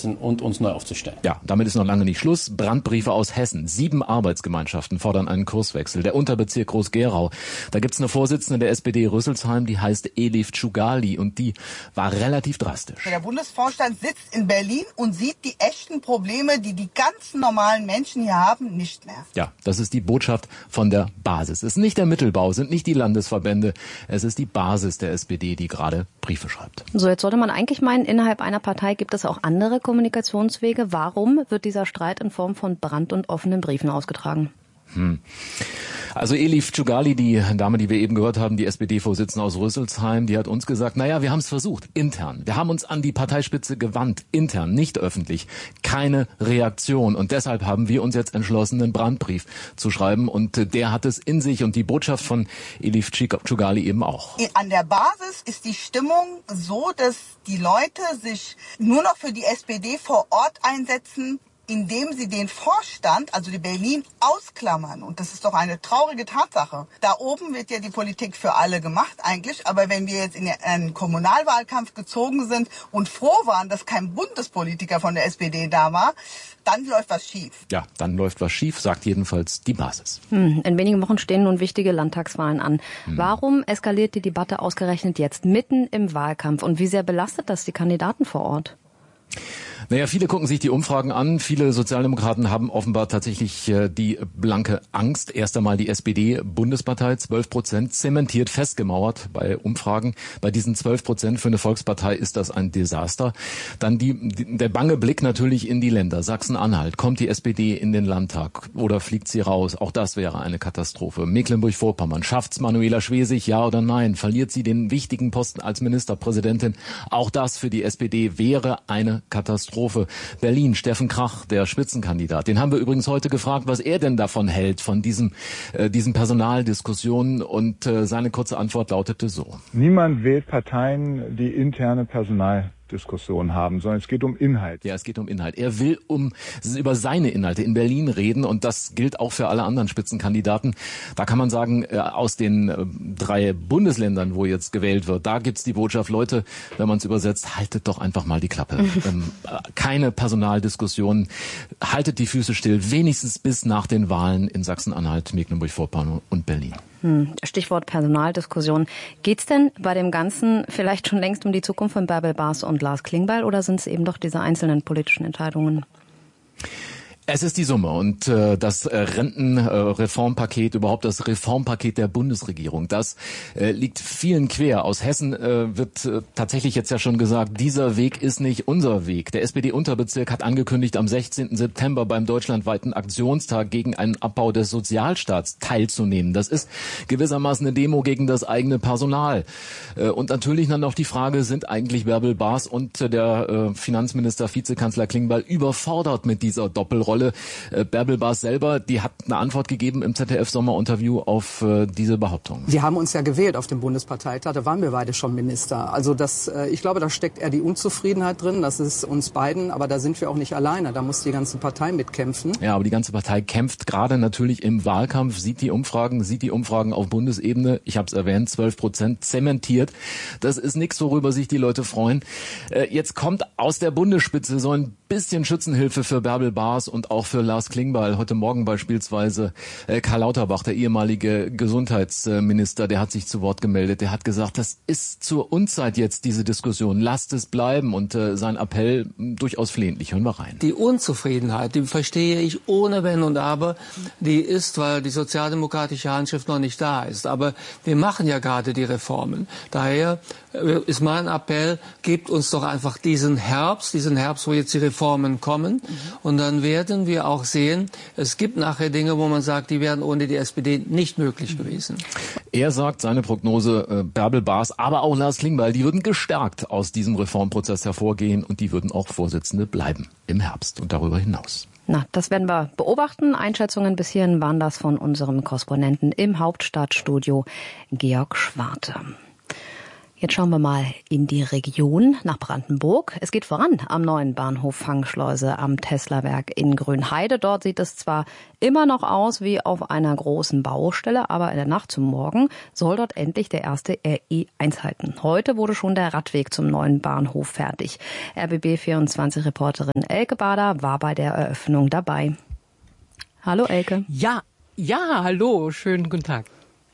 auszusetzen und uns neu aufzustellen. Ja, damit ist noch lange nicht Schluss. Brandbriefe aus Hessen. 7 Arbeitsgemeinschaften fordern einen Kurswechsel. Der Unterbezirk Groß-Gerau. Da gibt's eine Vorsitzende der SPD Rüsselsheim, die heißt Elif Tschugali und die war relativ drastisch. Der Bundesvorstand sitzt in Berlin und sieht die echten Probleme, die die ganzen normalen Menschen hier haben, nicht mehr. Ja, das ist die Botschaft von der Basis. Es ist nicht der Mittelbau, sind nicht die Landesverbände. Es ist die Basis der SPD, die gerade Briefe schreibt. So, jetzt sollte man eigentlich meinen, innerhalb einer Partei gibt es auch andere Kommunikationswege. Warum wird dieser Streit in Form von Brand- und offenen Briefen ausgetragen? Also Elif Tschugali, die Dame, die wir eben gehört haben, die SPD-Vorsitzende aus Rüsselsheim, die hat uns gesagt, naja, wir haben es versucht, intern. Wir haben uns an die Parteispitze gewandt, intern, nicht öffentlich. Keine Reaktion. Und deshalb haben wir uns jetzt entschlossen, einen Brandbrief zu schreiben. Und der hat es in sich und die Botschaft von Elif Tschugali eben auch. An der Basis ist die Stimmung so, dass die Leute sich nur noch für die SPD vor Ort einsetzen, indem sie den Vorstand, also die Berlin, ausklammern. Und das ist doch eine traurige Tatsache. Da oben wird ja die Politik für alle gemacht eigentlich. Aber wenn wir jetzt in einen Kommunalwahlkampf gezogen sind und froh waren, dass kein Bundespolitiker von der SPD da war, dann läuft was schief. Ja, dann läuft was schief, sagt jedenfalls die Basis. In wenigen Wochen stehen nun wichtige Landtagswahlen an. Warum eskaliert die Debatte ausgerechnet jetzt mitten im Wahlkampf? Und wie sehr belastet das die Kandidaten vor Ort? Naja, viele gucken sich die Umfragen an. Viele Sozialdemokraten haben offenbar tatsächlich die blanke Angst. Erst einmal die SPD-Bundespartei, 12%, zementiert, festgemauert bei Umfragen. Bei diesen 12% für eine Volkspartei ist das ein Desaster. Dann der bange Blick natürlich in die Länder. Sachsen-Anhalt, kommt die SPD in den Landtag oder fliegt sie raus? Auch das wäre eine Katastrophe. Mecklenburg-Vorpommern, schafft's Manuela Schwesig, ja oder nein? Verliert sie den wichtigen Posten als Ministerpräsidentin? Auch das für die SPD wäre eine Katastrophe. Berlin, Steffen Krach, der Spitzenkandidat. Den haben wir übrigens heute gefragt, was er denn davon hält, von diesen Personaldiskussionen. Und seine kurze Antwort lautete so. Niemand wählt Parteien, die interne Personaldiskussionen haben, sondern es geht um Inhalt. Ja, es geht um Inhalt. Er will über seine Inhalte in Berlin reden und das gilt auch für alle anderen Spitzenkandidaten. Da kann man sagen, aus den 3 Bundesländern, wo jetzt gewählt wird, da gibt's die Botschaft, Leute, wenn man es übersetzt, haltet doch einfach mal die Klappe. Keine Personaldiskussionen, haltet die Füße still, wenigstens bis nach den Wahlen in Sachsen-Anhalt, Mecklenburg-Vorpommern und Berlin. Stichwort Personaldiskussion. Geht's denn bei dem Ganzen vielleicht schon längst um die Zukunft von Bärbel Baas und Lars Klingbeil oder sind es eben doch diese einzelnen politischen Entscheidungen? Es ist die Summe und das Rentenreformpaket, überhaupt das Reformpaket der Bundesregierung, das liegt vielen quer. Aus Hessen wird tatsächlich jetzt ja schon gesagt, dieser Weg ist nicht unser Weg. Der SPD-Unterbezirk hat angekündigt, am 16. September beim deutschlandweiten Aktionstag gegen einen Abbau des Sozialstaats teilzunehmen. Das ist gewissermaßen eine Demo gegen das eigene Personal. Und natürlich dann noch die Frage, sind eigentlich Bärbel Baas und der Finanzminister, Vizekanzler Klingbeil überfordert mit dieser Doppelrolle? Bärbel Baas selber, die hat eine Antwort gegeben im ZDF-Sommerinterview auf diese Behauptung. Sie haben uns ja gewählt auf dem Bundesparteitag, da waren wir beide schon Minister. Also ich glaube, da steckt eher die Unzufriedenheit drin, das ist uns beiden, aber da sind wir auch nicht alleine, da muss die ganze Partei mitkämpfen. Ja, aber die ganze Partei kämpft gerade natürlich im Wahlkampf, sieht die Umfragen auf Bundesebene, ich habe es erwähnt, 12% zementiert. Das ist nichts, worüber sich die Leute freuen. Jetzt kommt aus der Bundesspitze so ein bisschen Schützenhilfe für Bärbel Baas und auch für Lars Klingbeil. Heute Morgen beispielsweise Karl Lauterbach, der ehemalige Gesundheitsminister, der hat sich zu Wort gemeldet. Der hat gesagt, das ist zur Unzeit jetzt, diese Diskussion. Lasst es bleiben. Und sein Appell durchaus flehentlich. Hören wir rein. Die Unzufriedenheit, die verstehe ich ohne Wenn und Aber. Die ist, weil die sozialdemokratische Handschrift noch nicht da ist. Aber wir machen ja gerade die Reformen. Daher ist mein Appell, gebt uns doch einfach diesen Herbst, wo jetzt die Reformen kommen. Und dann werden wir auch sehen, es gibt nachher Dinge, wo man sagt, die wären ohne die SPD nicht möglich gewesen. Er sagt, seine Prognose, Bärbel Baas, aber auch Lars Klingbeil, die würden gestärkt aus diesem Reformprozess hervorgehen und die würden auch Vorsitzende bleiben im Herbst und darüber hinaus. Na, das werden wir beobachten. Einschätzungen bis hierhin waren das von unserem Korrespondenten im Hauptstadtstudio, Georg Schwarte. Jetzt schauen wir mal in die Region nach Brandenburg. Es geht voran am neuen Bahnhof Fangschleuse am Tesla-Werk in Grünheide. Dort sieht es zwar immer noch aus wie auf einer großen Baustelle, aber in der Nacht zum Morgen soll dort endlich der erste RE1 halten. Heute wurde schon der Radweg zum neuen Bahnhof fertig. RBB24-Reporterin Elke Bader war bei der Eröffnung dabei. Hallo Elke. Ja, hallo, schönen guten Tag.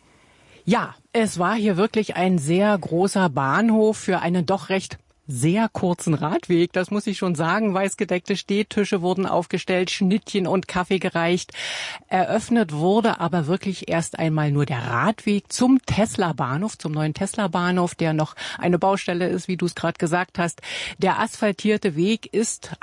Ja, es war hier wirklich ein sehr großer Bahnhof für einen doch recht sehr kurzen Radweg, das muss ich schon sagen. Weißgedeckte Stehtische wurden aufgestellt, Schnittchen und Kaffee gereicht. Eröffnet wurde aber wirklich erst einmal nur der Radweg zum Tesla-Bahnhof, zum neuen Tesla-Bahnhof, der noch eine Baustelle ist, wie du es gerade gesagt hast. Der asphaltierte Weg ist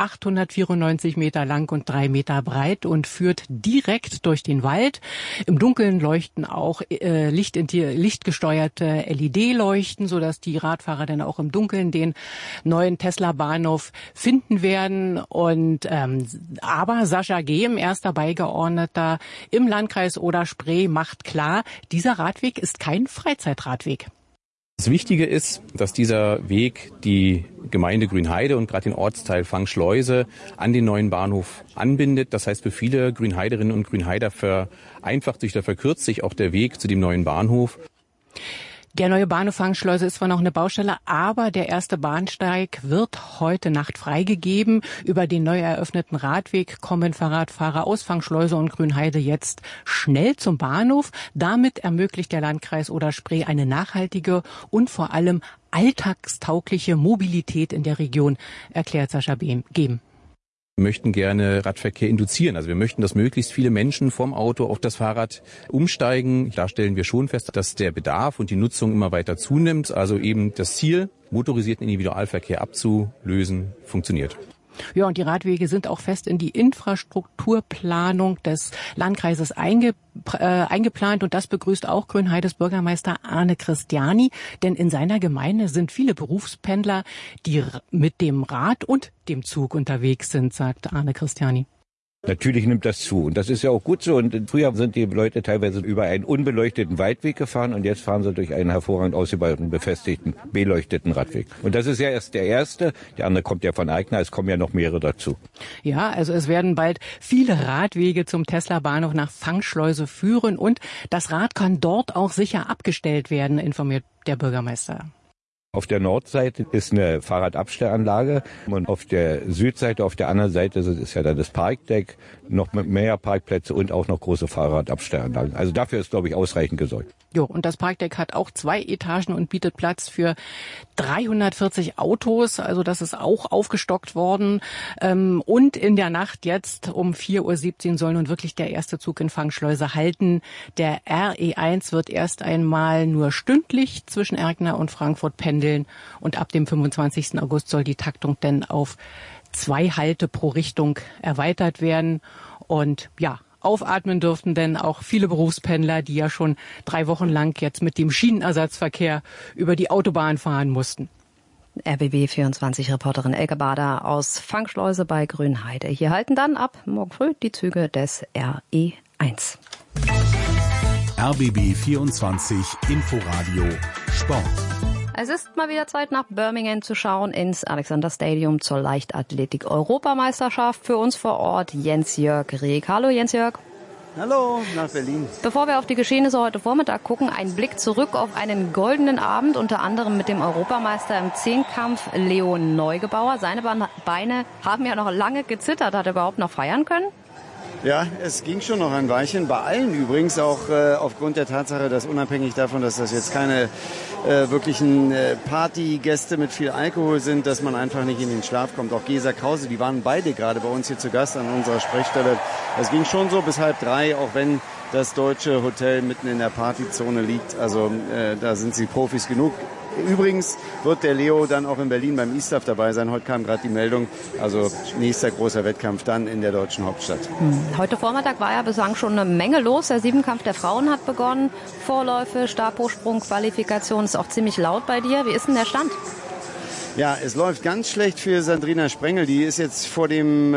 894 Meter lang und 3 Meter breit und führt direkt durch den Wald. Im Dunkeln leuchten auch lichtgesteuerte LED-Leuchten, sodass die Radfahrer dann auch im Dunkeln den neuen Tesla-Bahnhof finden werden. Und aber Sascha Gehm, erster Beigeordneter im Landkreis Oder-Spree, macht klar, dieser Radweg ist kein Freizeitradweg. Das Wichtige ist, dass dieser Weg die Gemeinde Grünheide und gerade den Ortsteil Fangschleuse an den neuen Bahnhof anbindet. Das heißt, für viele Grünheiderinnen und Grünheider vereinfacht sich oder verkürzt sich auch der Weg zu dem neuen Bahnhof. Der neue Bahnhof Fangschleuse ist zwar noch eine Baustelle, aber der erste Bahnsteig wird heute Nacht freigegeben. Über den neu eröffneten Radweg kommen Fahrradfahrer aus Fangschleuse und Grünheide jetzt schnell zum Bahnhof. Damit ermöglicht der Landkreis Oder-Spree eine nachhaltige und vor allem alltagstaugliche Mobilität in der Region, erklärt Sascha Gehm. Wir möchten gerne Radverkehr induzieren. Also wir möchten, dass möglichst viele Menschen vom Auto auf das Fahrrad umsteigen. Da stellen wir schon fest, dass der Bedarf und die Nutzung immer weiter zunimmt. Also eben das Ziel, motorisierten Individualverkehr abzulösen, funktioniert. Ja, und die Radwege sind auch fest in die Infrastrukturplanung des Landkreises eingeplant. Und das begrüßt auch Grünheides Bürgermeister Arne Christiani. Denn in seiner Gemeinde sind viele Berufspendler, die mit dem Rad und dem Zug unterwegs sind, sagt Arne Christiani. Natürlich nimmt das zu und das ist ja auch gut so. Und früher sind die Leute teilweise über einen unbeleuchteten Waldweg gefahren und jetzt fahren sie durch einen hervorragend ausgebauten, befestigten, beleuchteten Radweg. Und das ist ja erst der erste. Der andere kommt ja von Eigner, es kommen ja noch mehrere dazu. Ja, also es werden bald viele Radwege zum Tesla-Bahnhof nach Fangschleuse führen und das Rad kann dort auch sicher abgestellt werden, informiert der Bürgermeister. Auf der Nordseite ist eine Fahrradabstellanlage und auf der Südseite, auf der anderen Seite ist ja dann das Parkdeck, noch mit mehr Parkplätze und auch noch große Fahrradabstellanlagen. Also dafür ist, glaube ich, ausreichend gesorgt. Jo, und das Parkdeck hat auch 2 Etagen und bietet Platz für 340 Autos. Also das ist auch aufgestockt worden. Und in der Nacht jetzt um 4:17 Uhr soll nun wirklich der erste Zug in Fangschleuse halten. Der RE1 wird erst einmal nur stündlich zwischen Erkner und Frankfurt pendeln. Und ab dem 25. August soll die Taktung dann auf 2 Halte pro Richtung erweitert werden. Und ja, aufatmen dürften denn auch viele Berufspendler, die ja schon 3 Wochen lang jetzt mit dem Schienenersatzverkehr über die Autobahn fahren mussten. RBB24-Reporterin Elke Bader aus Fangschleuse bei Grünheide. Hier halten dann ab morgen früh die Züge des RE1. RBB24 Inforadio Sport. Es ist mal wieder Zeit, nach Birmingham zu schauen, ins Alexander Stadium zur Leichtathletik-Europameisterschaft. Für uns vor Ort Jens-Jörg Rieck. Hallo Jens-Jörg. Hallo, nach Berlin. Bevor wir auf die Geschehnisse heute Vormittag gucken, ein Blick zurück auf einen goldenen Abend, unter anderem mit dem Europameister im Zehnkampf Leo Neugebauer. Seine Beine haben ja noch lange gezittert. Hat er überhaupt noch feiern können? Ja, es ging schon noch ein Weilchen. Bei allen übrigens, auch aufgrund der Tatsache, dass unabhängig davon, dass das jetzt keine wirklichen Partygäste mit viel Alkohol sind, dass man einfach nicht in den Schlaf kommt. Auch Gesa Krause, die waren beide gerade bei uns hier zu Gast an unserer Sprechstelle. Es ging schon so bis 2:30, auch wenn das deutsche Hotel mitten in der Partyzone liegt. Also da sind sie Profis genug. Übrigens wird der Leo dann auch in Berlin beim ISTAF dabei sein. Heute kam gerade die Meldung. Also nächster großer Wettkampf dann in der deutschen Hauptstadt. Heute Vormittag war ja bislang schon eine Menge los. Der Siebenkampf der Frauen hat begonnen. Vorläufe, Stabhochsprung, Qualifikation ist auch ziemlich laut bei dir. Wie ist denn der Stand? Ja, es läuft ganz schlecht für Sandrina Sprengel. Die ist jetzt vor dem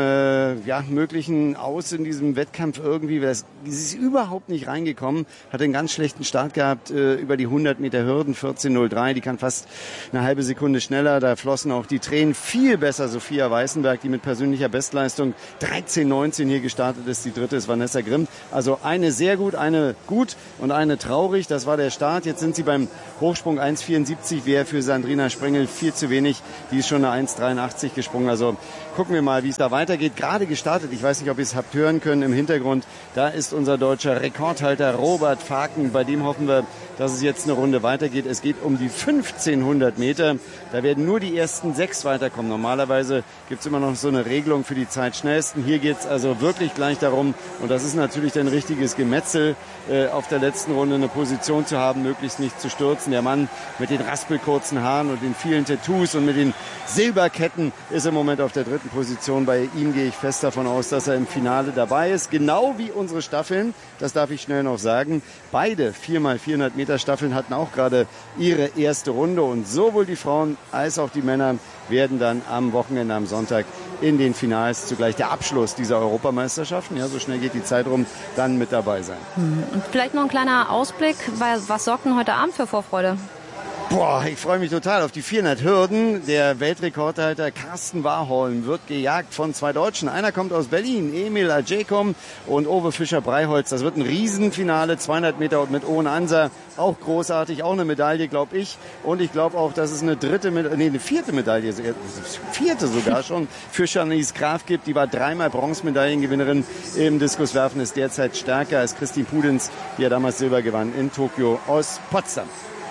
möglichen Aus in diesem Wettkampf irgendwie. Sie ist überhaupt nicht reingekommen, hat einen ganz schlechten Start gehabt über die 100 Meter Hürden, 14:03. Die kann fast eine halbe Sekunde schneller. Da flossen auch die Tränen. Viel besser Sophia Weißenberg, die mit persönlicher Bestleistung 13:19 hier gestartet ist. Die dritte ist Vanessa Grimm. Also eine sehr gut, eine gut und eine traurig. Das war der Start. Jetzt sind sie beim Hochsprung 1,74. Wäre für Sandrina Sprengel viel zu wenig. Die ist schon eine 1,83 gesprungen. Also gucken wir mal, wie es da weitergeht. Gerade gestartet, ich weiß nicht, ob ihr es habt hören können im Hintergrund, da ist unser deutscher Rekordhalter Robert Faken. Bei dem hoffen wir, dass es jetzt eine Runde weitergeht. Es geht um die 1500 Meter. Da werden nur die ersten 6 weiterkommen. Normalerweise gibt es immer noch so eine Regelung für die Zeitschnellsten. Hier geht es also wirklich gleich darum, und das ist natürlich ein richtiges Gemetzel, auf der letzten Runde eine Position zu haben, möglichst nicht zu stürzen. Der Mann mit den raspelkurzen Haaren und den vielen Tattoos und mit den Silberketten ist im Moment auf der 3. Position. Bei ihm gehe ich fest davon aus, dass er im Finale dabei ist. Genau wie unsere Staffeln, das darf ich schnell noch sagen. Beide 4x400 Meter Staffeln hatten auch gerade ihre erste Runde. Und sowohl die Frauen als auch die Männer werden dann am Wochenende, am Sonntag in den Finals zugleich der Abschluss dieser Europameisterschaften, ja, so schnell geht die Zeit rum, dann mit dabei sein. Und vielleicht noch ein kleiner Ausblick, was sorgt denn heute Abend für Vorfreude? Boah, ich freue mich total auf die 400 Hürden. Der Weltrekordhalter Carsten Warholm wird gejagt von 2 Deutschen. Einer kommt aus Berlin, Emil Ajaykom und Ove Fischer-Breiholz. Das wird ein Riesenfinale, 200 Meter und mit Owen Anser. Auch großartig, auch eine Medaille, glaube ich. Und ich glaube auch, dass es eine vierte Medaille, vierte sogar schon, für Janice Graf gibt. Die war 3-mal Bronzemedaillengewinnerin im Diskuswerfen, ist derzeit stärker als Christine Pudenz, die ja damals Silber gewann in Tokio aus Potsdam.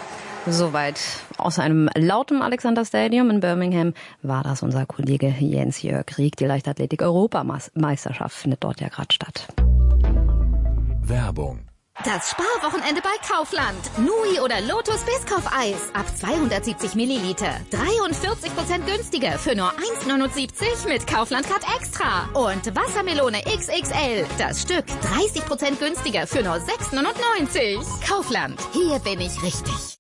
Soweit aus einem lauten Alexander Stadium in Birmingham war das unser Kollege Jens-Jörg Rieck. Die Leichtathletik-Europameisterschaft findet dort ja gerade statt. Werbung. Das Sparwochenende bei Kaufland. Nui oder Lotus Biscoff-Eis ab 270 Milliliter. 43% günstiger für nur 1,79 mit Kaufland Card Extra. Und Wassermelone XXL. Das Stück 30% günstiger für nur 6,99. Kaufland. Hier bin ich richtig.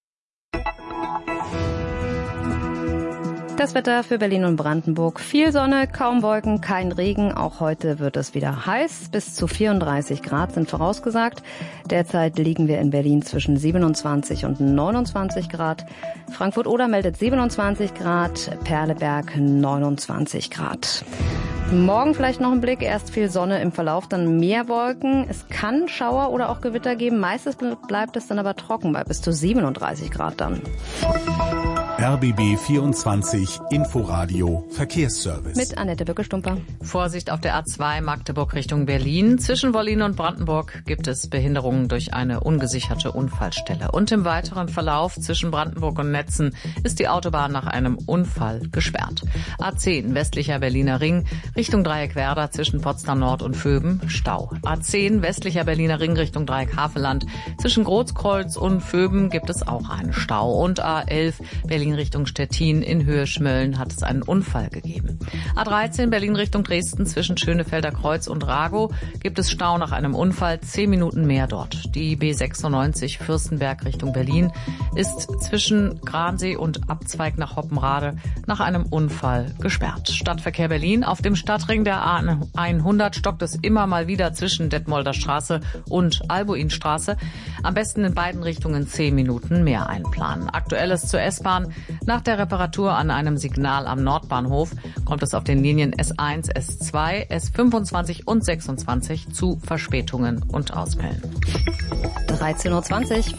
Das Wetter für Berlin und Brandenburg. Viel Sonne, kaum Wolken, kein Regen. Auch heute wird es wieder heiß. Bis zu 34 Grad sind vorausgesagt. Derzeit liegen wir in Berlin zwischen 27 und 29 Grad. Frankfurt-Oder meldet 27 Grad, Perleberg 29 Grad. Morgen vielleicht noch ein Blick. Erst viel Sonne, im Verlauf dann mehr Wolken. Es kann Schauer oder auch Gewitter geben. Meistens bleibt es dann aber trocken bei bis zu 37 Grad dann. RBB 24 Inforadio Verkehrsservice. Mit Annette Böcke-Stumper. Vorsicht auf der A2 Magdeburg Richtung Berlin. Zwischen Wollin und Brandenburg gibt es Behinderungen durch eine ungesicherte Unfallstelle. Und im weiteren Verlauf zwischen Brandenburg und Netzen ist die Autobahn nach einem Unfall gesperrt. A10 westlicher Berliner Ring Richtung Dreieck Werder zwischen Potsdam Nord und Vöben Stau. A10 westlicher Berliner Ring Richtung Dreieck Haveland zwischen Großkreuz und Vöben gibt es auch einen Stau. Und A11 Berlin Richtung Stettin in Höhe Schmölln hat es einen Unfall gegeben. A13 Berlin Richtung Dresden zwischen Schönefelder Kreuz und Ragow gibt es Stau nach einem Unfall, 10 Minuten mehr dort. Die B96 Fürstenberg Richtung Berlin ist zwischen Gransee und Abzweig nach Hoppenrade nach einem Unfall gesperrt. Stadtverkehr Berlin auf dem Stadtring der A100 stockt es immer mal wieder zwischen Detmolder Straße und Albuinstraße. Am besten in beiden Richtungen 10 Minuten mehr einplanen. Aktuelles zur S-Bahn. Nach der Reparatur an einem Signal am Nordbahnhof kommt es auf den Linien S1, S2, S25 und 26 zu Verspätungen und Ausfällen. 13:20 Uhr.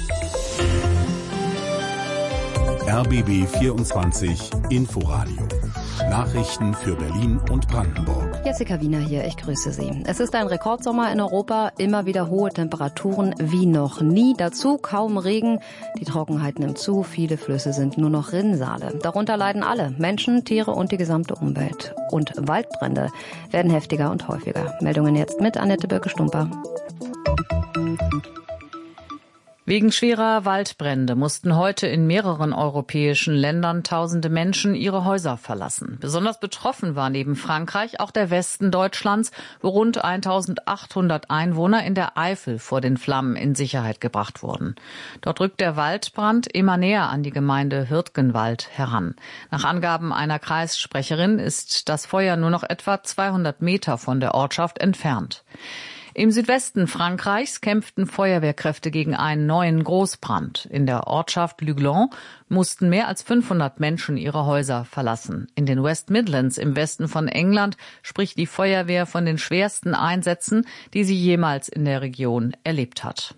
RBB 24 Inforadio. Nachrichten für Berlin und Brandenburg. Jessica Wiener hier, ich grüße Sie. Es ist ein Rekordsommer in Europa, immer wieder hohe Temperaturen wie noch nie. Dazu kaum Regen, die Trockenheit nimmt zu, viele Flüsse sind nur noch Rinnsale. Darunter leiden alle, Menschen, Tiere und die gesamte Umwelt. Und Waldbrände werden heftiger und häufiger. Meldungen jetzt mit Annette Böcke-Stumper. Wegen schwerer Waldbrände mussten heute in mehreren europäischen Ländern tausende Menschen ihre Häuser verlassen. Besonders betroffen war neben Frankreich auch der Westen Deutschlands, wo rund 1800 Einwohner in der Eifel vor den Flammen in Sicherheit gebracht wurden. Dort rückt der Waldbrand immer näher an die Gemeinde Hürtgenwald heran. Nach Angaben einer Kreissprecherin ist das Feuer nur noch etwa 200 Meter von der Ortschaft entfernt. Im Südwesten Frankreichs kämpften Feuerwehrkräfte gegen einen neuen Großbrand. In der Ortschaft Luglon mussten mehr als 500 Menschen ihre Häuser verlassen. In den West Midlands im Westen von England spricht die Feuerwehr von den schwersten Einsätzen, die sie jemals in der Region erlebt hat.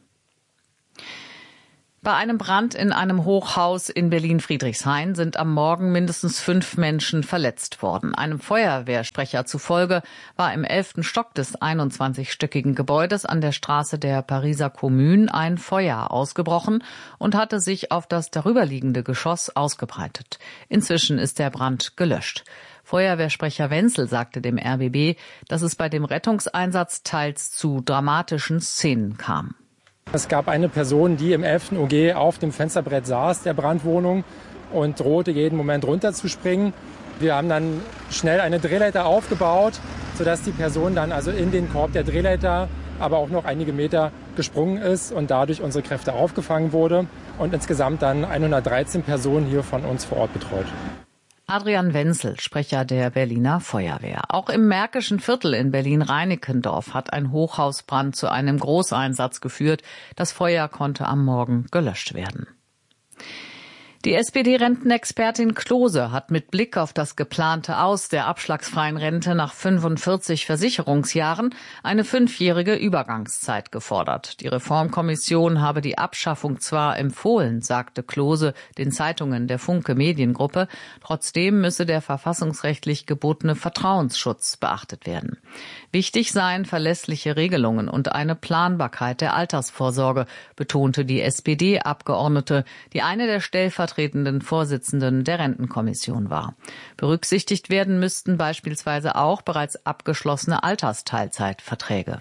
Bei einem Brand in einem Hochhaus in Berlin-Friedrichshain sind am Morgen mindestens 5 Menschen verletzt worden. Einem Feuerwehrsprecher zufolge war im 11. Stock des 21-stöckigen Gebäudes an der Straße der Pariser Kommune ein Feuer ausgebrochen und hatte sich auf das darüberliegende Geschoss ausgebreitet. Inzwischen ist der Brand gelöscht. Feuerwehrsprecher Wenzel sagte dem RBB, dass es bei dem Rettungseinsatz teils zu dramatischen Szenen kam. Es gab eine Person, die im 11. OG auf dem Fensterbrett saß, der Brandwohnung, und drohte jeden Moment runterzuspringen. Wir haben dann schnell eine Drehleiter aufgebaut, sodass die Person dann also in den Korb der Drehleiter, aber auch noch einige Meter gesprungen ist und dadurch unsere Kräfte aufgefangen wurde und insgesamt dann 113 Personen hier von uns vor Ort betreut. Adrian Wenzel, Sprecher der Berliner Feuerwehr. Auch im Märkischen Viertel in Berlin-Reinickendorf hat ein Hochhausbrand zu einem Großeinsatz geführt. Das Feuer konnte am Morgen gelöscht werden. Die SPD-Rentenexpertin Klose hat mit Blick auf das geplante Aus der abschlagsfreien Rente nach 45 Versicherungsjahren eine 5-jährige Übergangszeit gefordert. Die Reformkommission habe die Abschaffung zwar empfohlen, sagte Klose den Zeitungen der Funke Mediengruppe, trotzdem müsse der verfassungsrechtlich gebotene Vertrauensschutz beachtet werden. Wichtig seien verlässliche Regelungen und eine Planbarkeit der Altersvorsorge, betonte die SPD-Abgeordnete, die eine der stellvertretenden Vorsitzenden der Rentenkommission war. Berücksichtigt werden müssten beispielsweise auch bereits abgeschlossene Altersteilzeitverträge.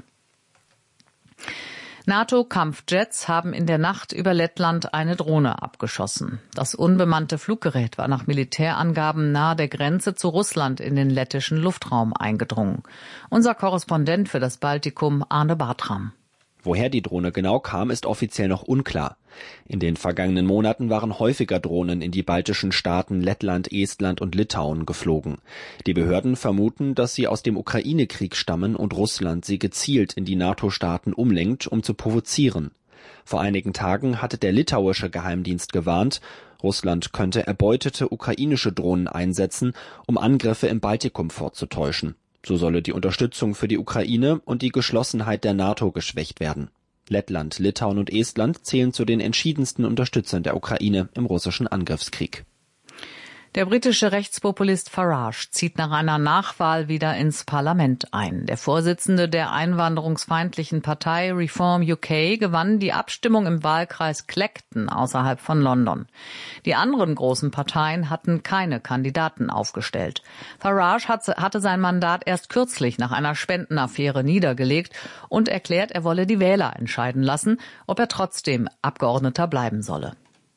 NATO-Kampfjets haben in der Nacht über Lettland eine Drohne abgeschossen. Das unbemannte Fluggerät war nach Militärangaben nahe der Grenze zu Russland in den lettischen Luftraum eingedrungen. Unser Korrespondent für das Baltikum, Arne Bartram. Woher die Drohne genau kam, ist offiziell noch unklar. In den vergangenen Monaten waren häufiger Drohnen in die baltischen Staaten Lettland, Estland und Litauen geflogen. Die Behörden vermuten, dass sie aus dem Ukraine-Krieg stammen und Russland sie gezielt in die NATO-Staaten umlenkt, um zu provozieren. Vor einigen Tagen hatte der litauische Geheimdienst gewarnt, Russland könnte erbeutete ukrainische Drohnen einsetzen, um Angriffe im Baltikum vorzutäuschen. So solle die Unterstützung für die Ukraine und die Geschlossenheit der NATO geschwächt werden. Lettland, Litauen und Estland zählen zu den entschiedensten Unterstützern der Ukraine im russischen Angriffskrieg. Der britische Rechtspopulist Farage zieht nach einer Nachwahl wieder ins Parlament ein. Der Vorsitzende der einwanderungsfeindlichen Partei Reform UK gewann die Abstimmung im Wahlkreis Clacton außerhalb von London. Die anderen großen Parteien hatten keine Kandidaten aufgestellt. Farage hatte sein Mandat erst kürzlich nach einer Spendenaffäre niedergelegt und erklärt, er wolle die Wähler entscheiden lassen, ob er trotzdem Abgeordneter bleiben solle.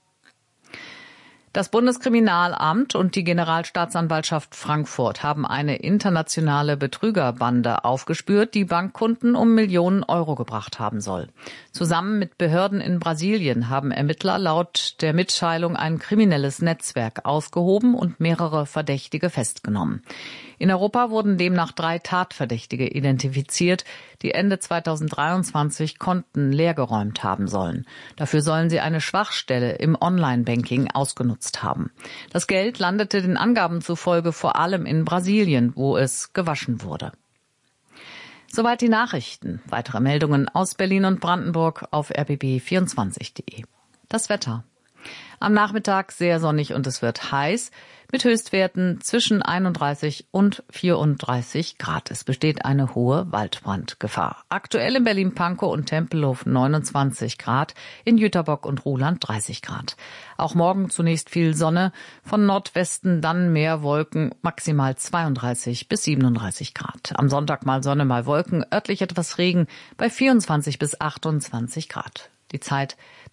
Das Bundeskriminalamt und die Generalstaatsanwaltschaft Frankfurt haben eine internationale Betrügerbande aufgespürt, die Bankkunden um Millionen Euro gebracht haben soll. Zusammen mit Behörden in Brasilien haben Ermittler laut der Mitteilung ein kriminelles Netzwerk ausgehoben und mehrere Verdächtige festgenommen. In Europa wurden demnach 3 Tatverdächtige identifiziert, die Ende 2023 Konten leergeräumt haben sollen. Dafür sollen sie eine Schwachstelle im Online-Banking ausgenutzt haben. Das Geld landete den Angaben zufolge vor allem in Brasilien, wo es gewaschen wurde. Soweit die Nachrichten. Weitere Meldungen aus Berlin und Brandenburg auf rbb24.de. Das Wetter. Am Nachmittag sehr sonnig und es wird heiß, mit Höchstwerten zwischen 31 und 34 Grad. Es besteht eine hohe Waldbrandgefahr. Aktuell in Berlin-Pankow und Tempelhof 29 Grad, in Jüterbock und Ruhland 30 Grad. Auch morgen zunächst viel Sonne, von Nordwesten dann mehr Wolken, maximal 32 bis 37 Grad. Am Sonntag mal Sonne, mal Wolken, örtlich etwas Regen bei 24 bis 28 Grad. Die Zeit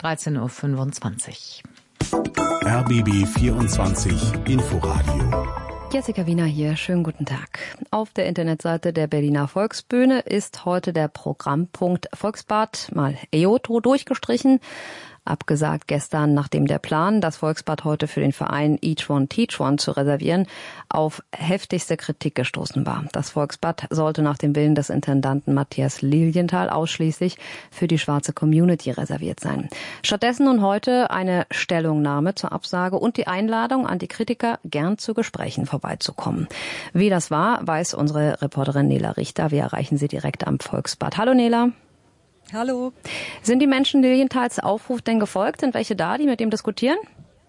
13.25 Uhr. RBB 24 Inforadio. Jessica Wiener hier, schönen guten Tag. Auf der Internetseite der Berliner Volksbühne ist heute der Programmpunkt Volksbad mal EOTO durchgestrichen. Abgesagt gestern, nachdem der Plan, das Volksbad heute für den Verein Each One Teach One zu reservieren, auf heftigste Kritik gestoßen war. Das Volksbad sollte nach dem Willen des Intendanten Matthias Lilienthal ausschließlich für die schwarze Community reserviert sein. Stattdessen nun heute eine Stellungnahme zur Absage und die Einladung an die Kritiker, gern zu Gesprächen vorbeizukommen. Wie das war, weiß unsere Reporterin Nela Richter. Wir erreichen sie direkt am Volksbad. Hallo Nela. Hallo. Sind die Menschen Lilienthals Aufruf denn gefolgt? Sind welche da, die mit dem diskutieren?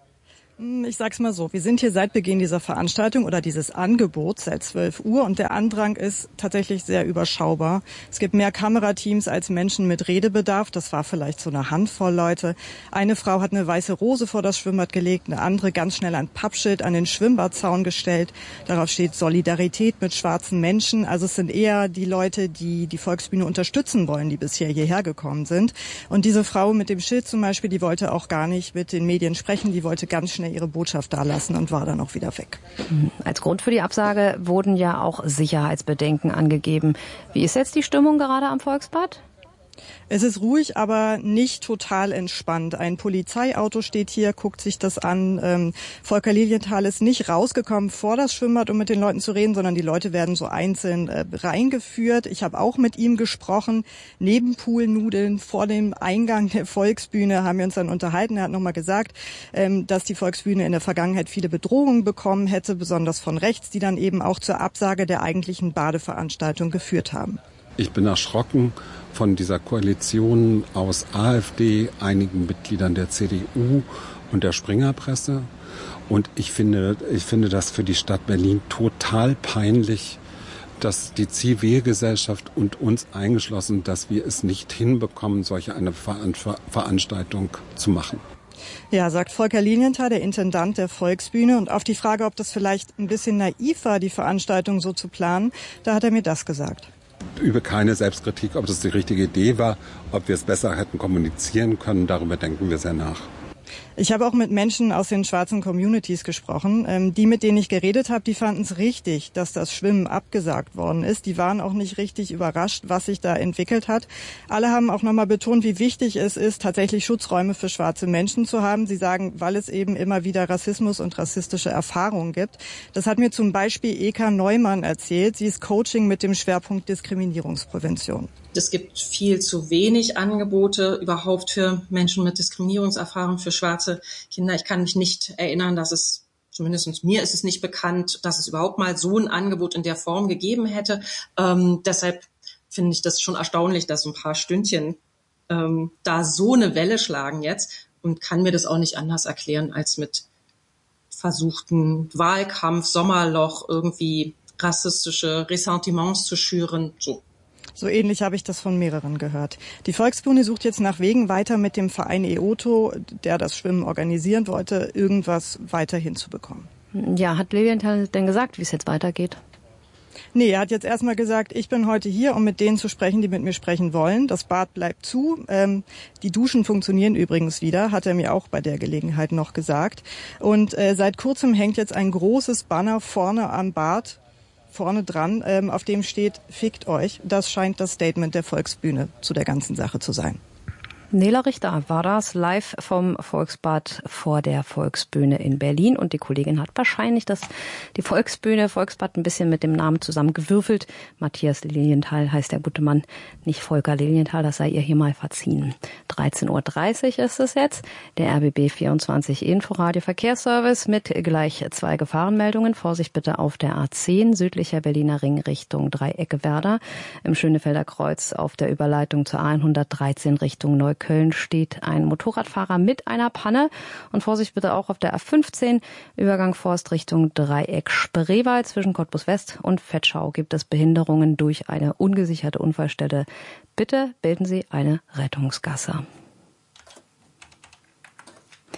Ich sag's mal so, wir sind hier seit Beginn dieser Veranstaltung oder dieses Angebots seit 12 Uhr und der Andrang ist tatsächlich sehr überschaubar. Es gibt mehr Kamerateams als Menschen mit Redebedarf, das war vielleicht so eine Handvoll Leute. Eine Frau hat eine weiße Rose vor das Schwimmbad gelegt, eine andere ganz schnell ein Pappschild an den Schwimmbadzaun gestellt. Darauf steht Solidarität mit schwarzen Menschen. Also es sind eher die Leute, die die Volksbühne unterstützen wollen, die bisher hierher gekommen sind. Und diese Frau mit dem Schild zum Beispiel, die wollte auch gar nicht mit den Medien sprechen, die wollte ganz schnell ihre Botschaft dalassen und war dann auch wieder weg. Als Grund für die Absage wurden ja auch Sicherheitsbedenken angegeben. Wie ist jetzt die Stimmung gerade am Volksbad? Es ist ruhig, aber nicht total entspannt. Ein Polizeiauto steht hier, guckt sich das an. Volker Lilienthal ist nicht rausgekommen vor das Schwimmbad, um mit den Leuten zu reden, sondern die Leute werden so einzeln reingeführt. Ich habe auch mit ihm gesprochen. Neben Poolnudeln vor dem Eingang der Volksbühne haben wir uns dann unterhalten. Er hat nochmal gesagt, dass die Volksbühne in der Vergangenheit viele Bedrohungen bekommen hätte, besonders von rechts, die dann eben auch zur Absage der eigentlichen Badeveranstaltung geführt haben. Ich bin erschrocken von dieser Koalition aus AfD, einigen Mitgliedern der CDU und der Springerpresse. Und ich finde das für die Stadt Berlin total peinlich, dass die Zivilgesellschaft und uns eingeschlossen, dass wir es nicht hinbekommen, solche eine Veranstaltung zu machen. Ja, sagt Volker Lilienthal, der Intendant der Volksbühne. Und auf die Frage, ob das vielleicht ein bisschen naiv war, die Veranstaltung so zu planen, da hat er mir das gesagt. Übe keine Selbstkritik, ob das die richtige Idee war, ob wir es besser hätten kommunizieren können. Darüber denken wir sehr nach. Ich habe auch mit Menschen aus den schwarzen Communities gesprochen. Die, mit denen ich geredet habe, die fanden es richtig, dass das Schwimmen abgesagt worden ist. Die waren auch nicht richtig überrascht, was sich da entwickelt hat. Alle haben auch nochmal betont, wie wichtig es ist, tatsächlich Schutzräume für schwarze Menschen zu haben. Sie sagen, weil es eben immer wieder Rassismus und rassistische Erfahrungen gibt. Das hat mir zum Beispiel Eka Neumann erzählt. Sie ist Coaching mit dem Schwerpunkt Diskriminierungsprävention. Es gibt viel zu wenig Angebote überhaupt für Menschen mit Diskriminierungserfahrung, für schwarze Kinder. Ich kann mich nicht erinnern, dass es, zumindest mir ist es nicht bekannt, dass es überhaupt mal so ein Angebot in der Form gegeben hätte. Deshalb finde ich das schon erstaunlich, dass so ein paar Stündchen da so eine Welle schlagen jetzt und kann mir das auch nicht anders erklären, als mit versuchten Wahlkampf, Sommerloch, irgendwie rassistische Ressentiments zu schüren, so. So ähnlich habe ich das von mehreren gehört. Die Volksbühne sucht jetzt nach Wegen, weiter mit dem Verein EOTO, der das Schwimmen organisieren wollte, irgendwas weiter hinzubekommen. Ja, hat Lilienthal denn gesagt, wie es jetzt weitergeht? Nee, er hat jetzt erstmal gesagt, ich bin heute hier, um mit denen zu sprechen, die mit mir sprechen wollen. Das Bad bleibt zu. Die Duschen funktionieren übrigens wieder, hat er mir auch bei der Gelegenheit noch gesagt. Und seit kurzem hängt jetzt ein großes Banner vorne am Bad, vorne dran, auf dem steht, fickt euch. Das scheint das Statement der Volksbühne zu der ganzen Sache zu sein. Nela Richter war das live vom Volksbad vor der Volksbühne in Berlin. Und die Kollegin hat wahrscheinlich die Volksbad ein bisschen mit dem Namen zusammengewürfelt. Matthias Lilienthal heißt der gute Mann, nicht Volker Lilienthal, das sei ihr hier mal verziehen. 13.30 Uhr ist es jetzt. Der RBB 24 Inforadio Verkehrsservice mit gleich 2 Gefahrenmeldungen. Vorsicht bitte auf der A10, südlicher Berliner Ring Richtung Dreiecke-Werder. Im Schönefelder Kreuz auf der Überleitung zur A113 Richtung Neukölln steht ein Motorradfahrer mit einer Panne. Und Vorsicht bitte auch auf der A15, Übergang Forst Richtung Dreieck Spreewald. Zwischen Cottbus West und Vetschau gibt es Behinderungen durch eine ungesicherte Unfallstelle. Bitte bilden Sie eine Rettungsgasse.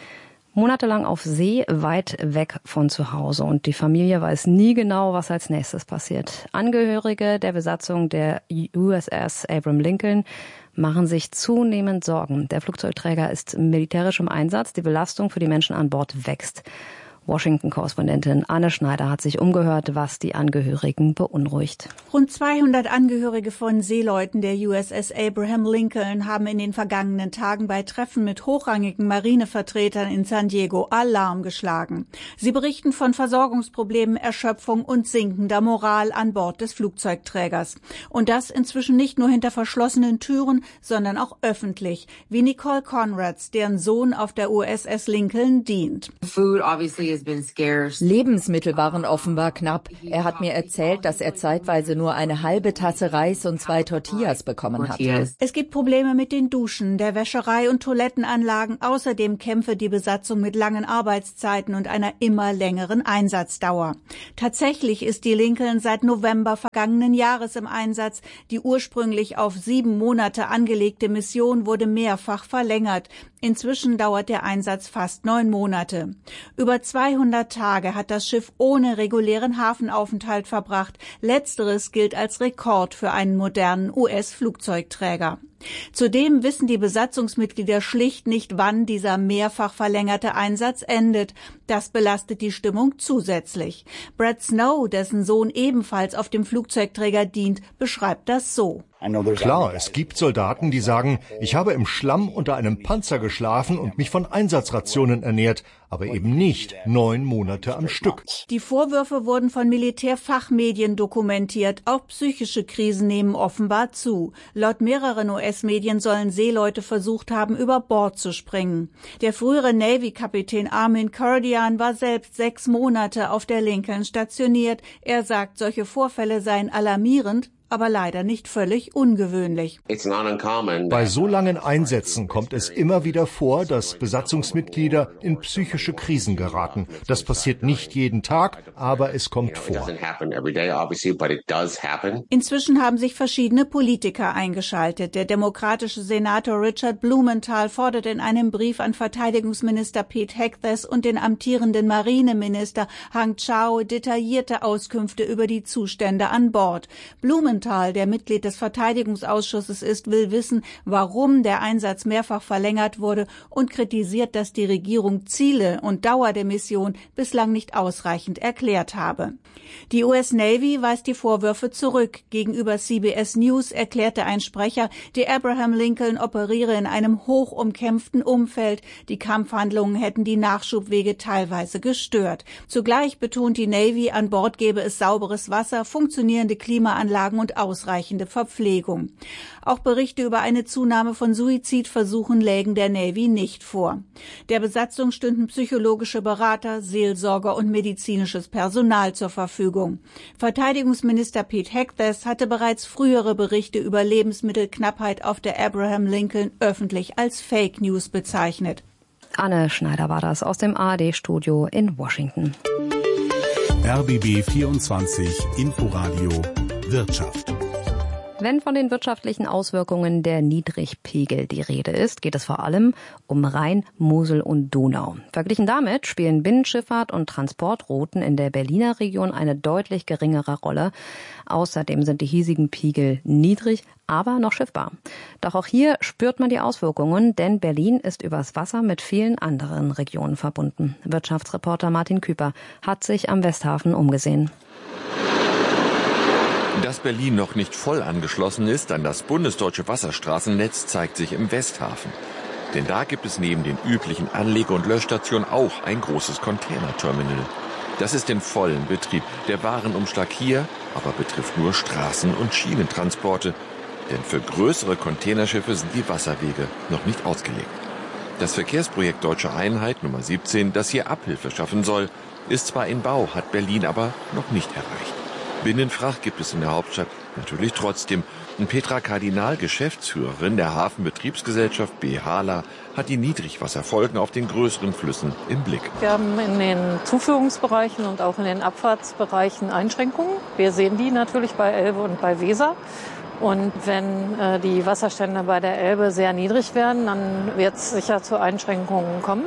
Monatelang auf See, weit weg von zu Hause. Und die Familie weiß nie genau, was als nächstes passiert. Angehörige der Besatzung der USS Abraham Lincoln machen sich zunehmend Sorgen. Der Flugzeugträger ist militärisch im Einsatz. Die Belastung für die Menschen an Bord wächst. Washington-Korrespondentin Anne Schneider hat sich umgehört, was die Angehörigen beunruhigt. Rund 200 Angehörige von Seeleuten der USS Abraham Lincoln haben in den vergangenen Tagen bei Treffen mit hochrangigen Marinevertretern in San Diego Alarm geschlagen. Sie berichten von Versorgungsproblemen, Erschöpfung und sinkender Moral an Bord des Flugzeugträgers. Und das inzwischen nicht nur hinter verschlossenen Türen, sondern auch öffentlich, wie Nicole Conrads, deren Sohn auf der USS Lincoln dient. Lebensmittel waren offenbar knapp. Er hat mir erzählt, dass er zeitweise nur eine halbe Tasse Reis und 2 Tortillas bekommen hat. Es gibt Probleme mit den Duschen, der Wäscherei und Toilettenanlagen. Außerdem kämpfe die Besatzung mit langen Arbeitszeiten und einer immer längeren Einsatzdauer. Tatsächlich ist die Lincoln seit November vergangenen Jahres im Einsatz. Die ursprünglich auf 7 Monate angelegte Mission wurde mehrfach verlängert. Inzwischen dauert der Einsatz fast 9 Monate. Über 200 Tage hat das Schiff ohne regulären Hafenaufenthalt verbracht. Letzteres gilt als Rekord für einen modernen US-Flugzeugträger. Zudem wissen die Besatzungsmitglieder schlicht nicht, wann dieser mehrfach verlängerte Einsatz endet. Das belastet die Stimmung zusätzlich. Brad Snow, dessen Sohn ebenfalls auf dem Flugzeugträger dient, beschreibt das so. Klar, es gibt Soldaten, die sagen, ich habe im Schlamm unter einem Panzer geschlafen und mich von Einsatzrationen ernährt, aber eben nicht 9 Monate am Stück. Die Vorwürfe wurden von Militärfachmedien dokumentiert. Auch psychische Krisen nehmen offenbar zu. Laut mehreren US-Medien sollen Seeleute versucht haben, über Bord zu springen. Der frühere Navy-Kapitän Armin Kurdian war selbst 6 Monate auf der Lincoln stationiert. Er sagt, solche Vorfälle seien alarmierend, aber leider nicht völlig ungewöhnlich. Bei so langen Einsätzen kommt es immer wieder vor, dass Besatzungsmitglieder in psychische Krisen geraten. Das passiert nicht jeden Tag, aber es kommt vor. Inzwischen haben sich verschiedene Politiker eingeschaltet. Der demokratische Senator Richard Blumenthal fordert in einem Brief an Verteidigungsminister Pete Hegseth und den amtierenden Marineminister Hang Chau detaillierte Auskünfte über die Zustände an Bord. Blumenthal, der Mitglied des Verteidigungsausschusses ist, will wissen, warum der Einsatz mehrfach verlängert wurde und kritisiert, dass die Regierung Ziele und Dauer der Mission bislang nicht ausreichend erklärt habe. Die US Navy weist die Vorwürfe zurück. Gegenüber CBS News erklärte ein Sprecher, die Abraham Lincoln operiere in einem hoch umkämpften Umfeld. Die Kampfhandlungen hätten die Nachschubwege teilweise gestört. Zugleich betont die Navy, an Bord gebe es sauberes Wasser, funktionierende Klimaanlagen und ausreichende Verpflegung. Auch Berichte über eine Zunahme von Suizidversuchen lägen der Navy nicht vor. Der Besatzung stünden psychologische Berater, Seelsorger und medizinisches Personal zur Verfügung. Verteidigungsminister Pete Hegseth hatte bereits frühere Berichte über Lebensmittelknappheit auf der Abraham Lincoln öffentlich als Fake News bezeichnet. Anne Schneider war das aus dem ARD-Studio in Washington. RBB 24 Inforadio Wirtschaft. Wenn von den wirtschaftlichen Auswirkungen der Niedrigpegel die Rede ist, geht es vor allem um Rhein, Mosel und Donau. Verglichen damit spielen Binnenschifffahrt und Transportrouten in der Berliner Region eine deutlich geringere Rolle. Außerdem sind die hiesigen Pegel niedrig, aber noch schiffbar. Doch auch hier spürt man die Auswirkungen, denn Berlin ist übers Wasser mit vielen anderen Regionen verbunden. Wirtschaftsreporter Martin Küper hat sich am Westhafen umgesehen. Dass Berlin noch nicht voll angeschlossen ist an das bundesdeutsche Wasserstraßennetz, zeigt sich im Westhafen. Denn da gibt es neben den üblichen Anlege- und Löschstationen auch ein großes Containerterminal. Das ist in vollem Betrieb. Der Warenumschlag hier aber betrifft nur Straßen- und Schienentransporte. Denn für größere Containerschiffe sind die Wasserwege noch nicht ausgelegt. Das Verkehrsprojekt Deutsche Einheit Nummer 17, das hier Abhilfe schaffen soll, ist zwar in Bau, hat Berlin aber noch nicht erreicht. Binnenfracht gibt es in der Hauptstadt natürlich trotzdem. Und Petra Kardinal, Geschäftsführerin der Hafenbetriebsgesellschaft BHLA, hat die Niedrigwasserfolgen auf den größeren Flüssen im Blick. Wir haben in den Zuführungsbereichen und auch in den Abfahrtsbereichen Einschränkungen. Wir sehen die natürlich bei Elbe und bei Weser. Und wenn die Wasserstände bei der Elbe sehr niedrig werden, dann wird es sicher zu Einschränkungen kommen.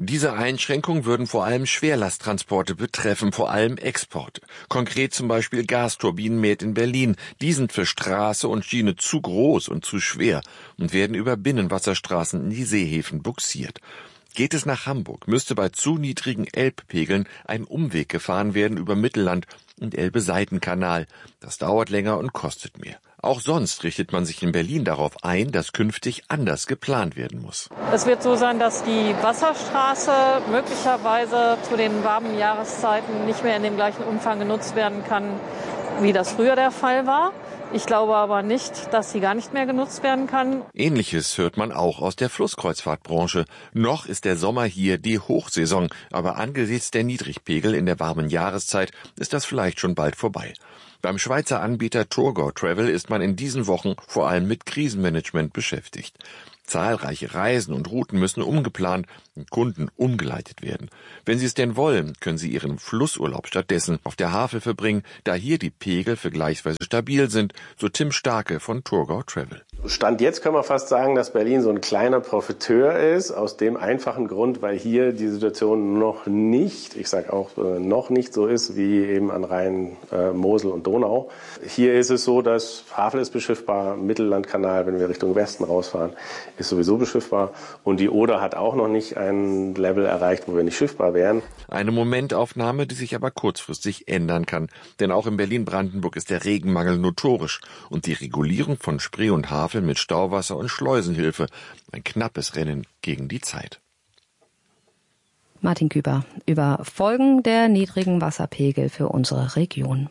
Diese Einschränkungen würden vor allem Schwerlasttransporte betreffen, vor allem Exporte. Konkret zum Beispiel Gasturbinen Made in Berlin. Die sind für Straße und Schiene zu groß und zu schwer und werden über Binnenwasserstraßen in die Seehäfen bugsiert. Geht es nach Hamburg, müsste bei zu niedrigen Elbpegeln ein Umweg gefahren werden über Mittelland und Elbe-Seitenkanal. Das dauert länger und kostet mehr. Auch sonst richtet man sich in Berlin darauf ein, dass künftig anders geplant werden muss. Es wird so sein, dass die Wasserstraße möglicherweise zu den warmen Jahreszeiten nicht mehr in dem gleichen Umfang genutzt werden kann, wie das früher der Fall war. Ich glaube aber nicht, dass sie gar nicht mehr genutzt werden kann. Ähnliches hört man auch aus der Flusskreuzfahrtbranche. Noch ist der Sommer hier die Hochsaison, aber angesichts der Niedrigpegel in der warmen Jahreszeit ist das vielleicht schon bald vorbei. Beim Schweizer Anbieter Torgau Travel ist man in diesen Wochen vor allem mit Krisenmanagement beschäftigt. Zahlreiche Reisen und Routen müssen umgeplant und Kunden umgeleitet werden. Wenn Sie es denn wollen, können Sie Ihren Flussurlaub stattdessen auf der Havel verbringen, da hier die Pegel vergleichsweise stabil sind, so Tim Starke von Torgau Travel. Stand jetzt können wir fast sagen, dass Berlin so ein kleiner Profiteur ist, aus dem einfachen Grund, weil hier die Situation noch nicht, ich sage auch noch nicht so ist wie eben an Rhein, Mosel und Donau. Hier ist es so, dass Havel ist beschiffbar, Mittellandkanal, wenn wir Richtung Westen rausfahren, ist sowieso beschiffbar und die Oder hat auch noch nicht ein Level erreicht, wo wir nicht schiffbar wären. Eine Momentaufnahme, die sich aber kurzfristig ändern kann, denn auch in Berlin-Brandenburg ist der Regenmangel notorisch und die Regulierung von Spree und Havel mit Stauwasser und Schleusenhilfe ein knappes Rennen gegen die Zeit. Martin Küber über Folgen der niedrigen Wasserpegel für unsere Region.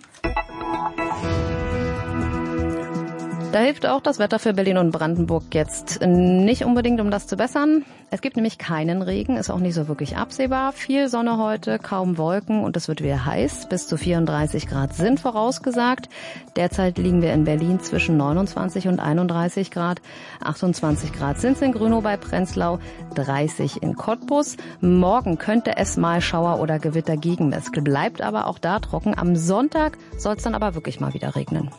Da hilft auch das Wetter für Berlin und Brandenburg jetzt nicht unbedingt, um das zu bessern. Es gibt nämlich keinen Regen, ist auch nicht so wirklich absehbar. Viel Sonne heute, kaum Wolken und es wird wieder heiß. Bis zu 34 Grad sind vorausgesagt. Derzeit liegen wir in Berlin zwischen 29 und 31 Grad. 28 Grad sind es in Grünow bei Prenzlau, 30 in Cottbus. Morgen könnte es mal Schauer oder Gewitter geben. Es bleibt aber auch da trocken. Am Sonntag soll es dann aber wirklich mal wieder regnen.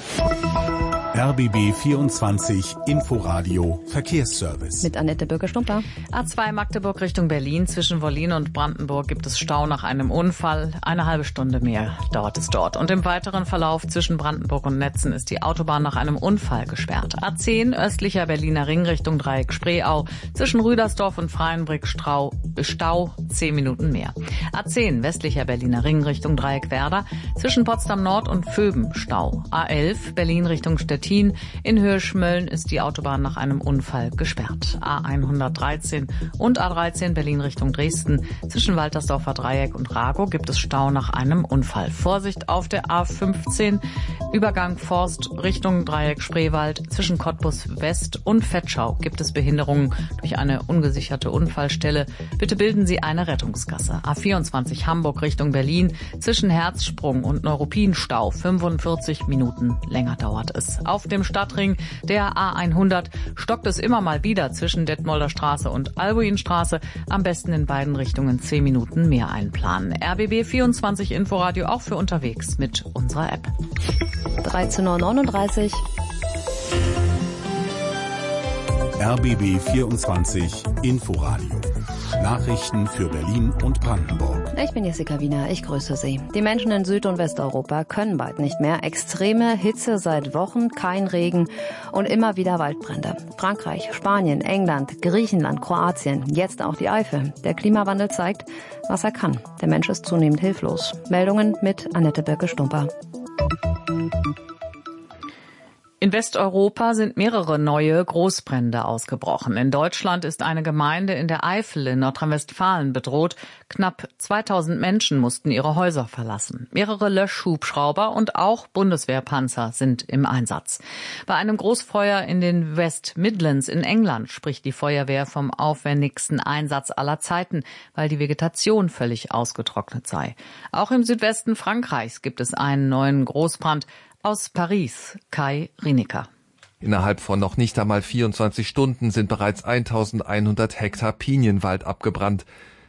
RBB 24 Inforadio Verkehrsservice. Mit Annette Bürger-Stumper. A2 Magdeburg Richtung Berlin. Zwischen Wollin und Brandenburg gibt es Stau nach einem Unfall. Eine halbe Stunde mehr dauert es dort. Und im weiteren Verlauf zwischen Brandenburg und Netzen ist die Autobahn nach einem Unfall gesperrt. A10 östlicher Berliner Ring Richtung Dreieck Spreeau. Zwischen Rüdersdorf und Freienbrück Stau 10 Minuten mehr. A10 westlicher Berliner Ring Richtung Dreieck Werder. Zwischen Potsdam Nord und Vöben Stau. A11 Berlin Richtung Stettin. In Hirschmölln ist die Autobahn nach einem Unfall gesperrt. A113 und A13 Berlin Richtung Dresden. Zwischen Waltersdorfer Dreieck und Ragow gibt es Stau nach einem Unfall. Vorsicht auf der A15 Übergang Forst Richtung Dreieck Spreewald. Zwischen Cottbus West und Vetschau gibt es Behinderungen durch eine ungesicherte Unfallstelle. Bitte bilden Sie eine Rettungsgasse. A24 Hamburg Richtung Berlin. Zwischen Herzsprung und Neuruppin Stau. 45 Minuten länger dauert es. Auf dem Stadtring der A100 stockt es immer mal wieder zwischen Detmolder Straße und Albuinstraße. Am besten in beiden Richtungen 10 Minuten mehr einplanen. RBB 24 Inforadio auch für unterwegs mit unserer App. 13:39 Uhr. RBB 24 Inforadio. Nachrichten für Berlin und Brandenburg. Ich bin Jessica Wiener, ich grüße Sie. Die Menschen in Süd- und Westeuropa können bald nicht mehr. Extreme Hitze seit Wochen, kein Regen und immer wieder Waldbrände. Frankreich, Spanien, England, Griechenland, Kroatien, jetzt auch die Eifel. Der Klimawandel zeigt, was er kann. Der Mensch ist zunehmend hilflos. Meldungen mit Annette Birke-Stumper. In Westeuropa sind mehrere neue Großbrände ausgebrochen. In Deutschland ist eine Gemeinde in der Eifel in Nordrhein-Westfalen bedroht. Knapp 2000 Menschen mussten ihre Häuser verlassen. Mehrere Löschhubschrauber und auch Bundeswehrpanzer sind im Einsatz. Bei einem Großfeuer in den West Midlands in England spricht die Feuerwehr vom aufwendigsten Einsatz aller Zeiten, weil die Vegetation völlig ausgetrocknet sei. Auch im Südwesten Frankreichs gibt es einen neuen Großbrand. Aus Paris, Kai Rienecker. Innerhalb von noch nicht einmal 24 Stunden sind bereits 1100 Hektar Pinienwald abgebrannt.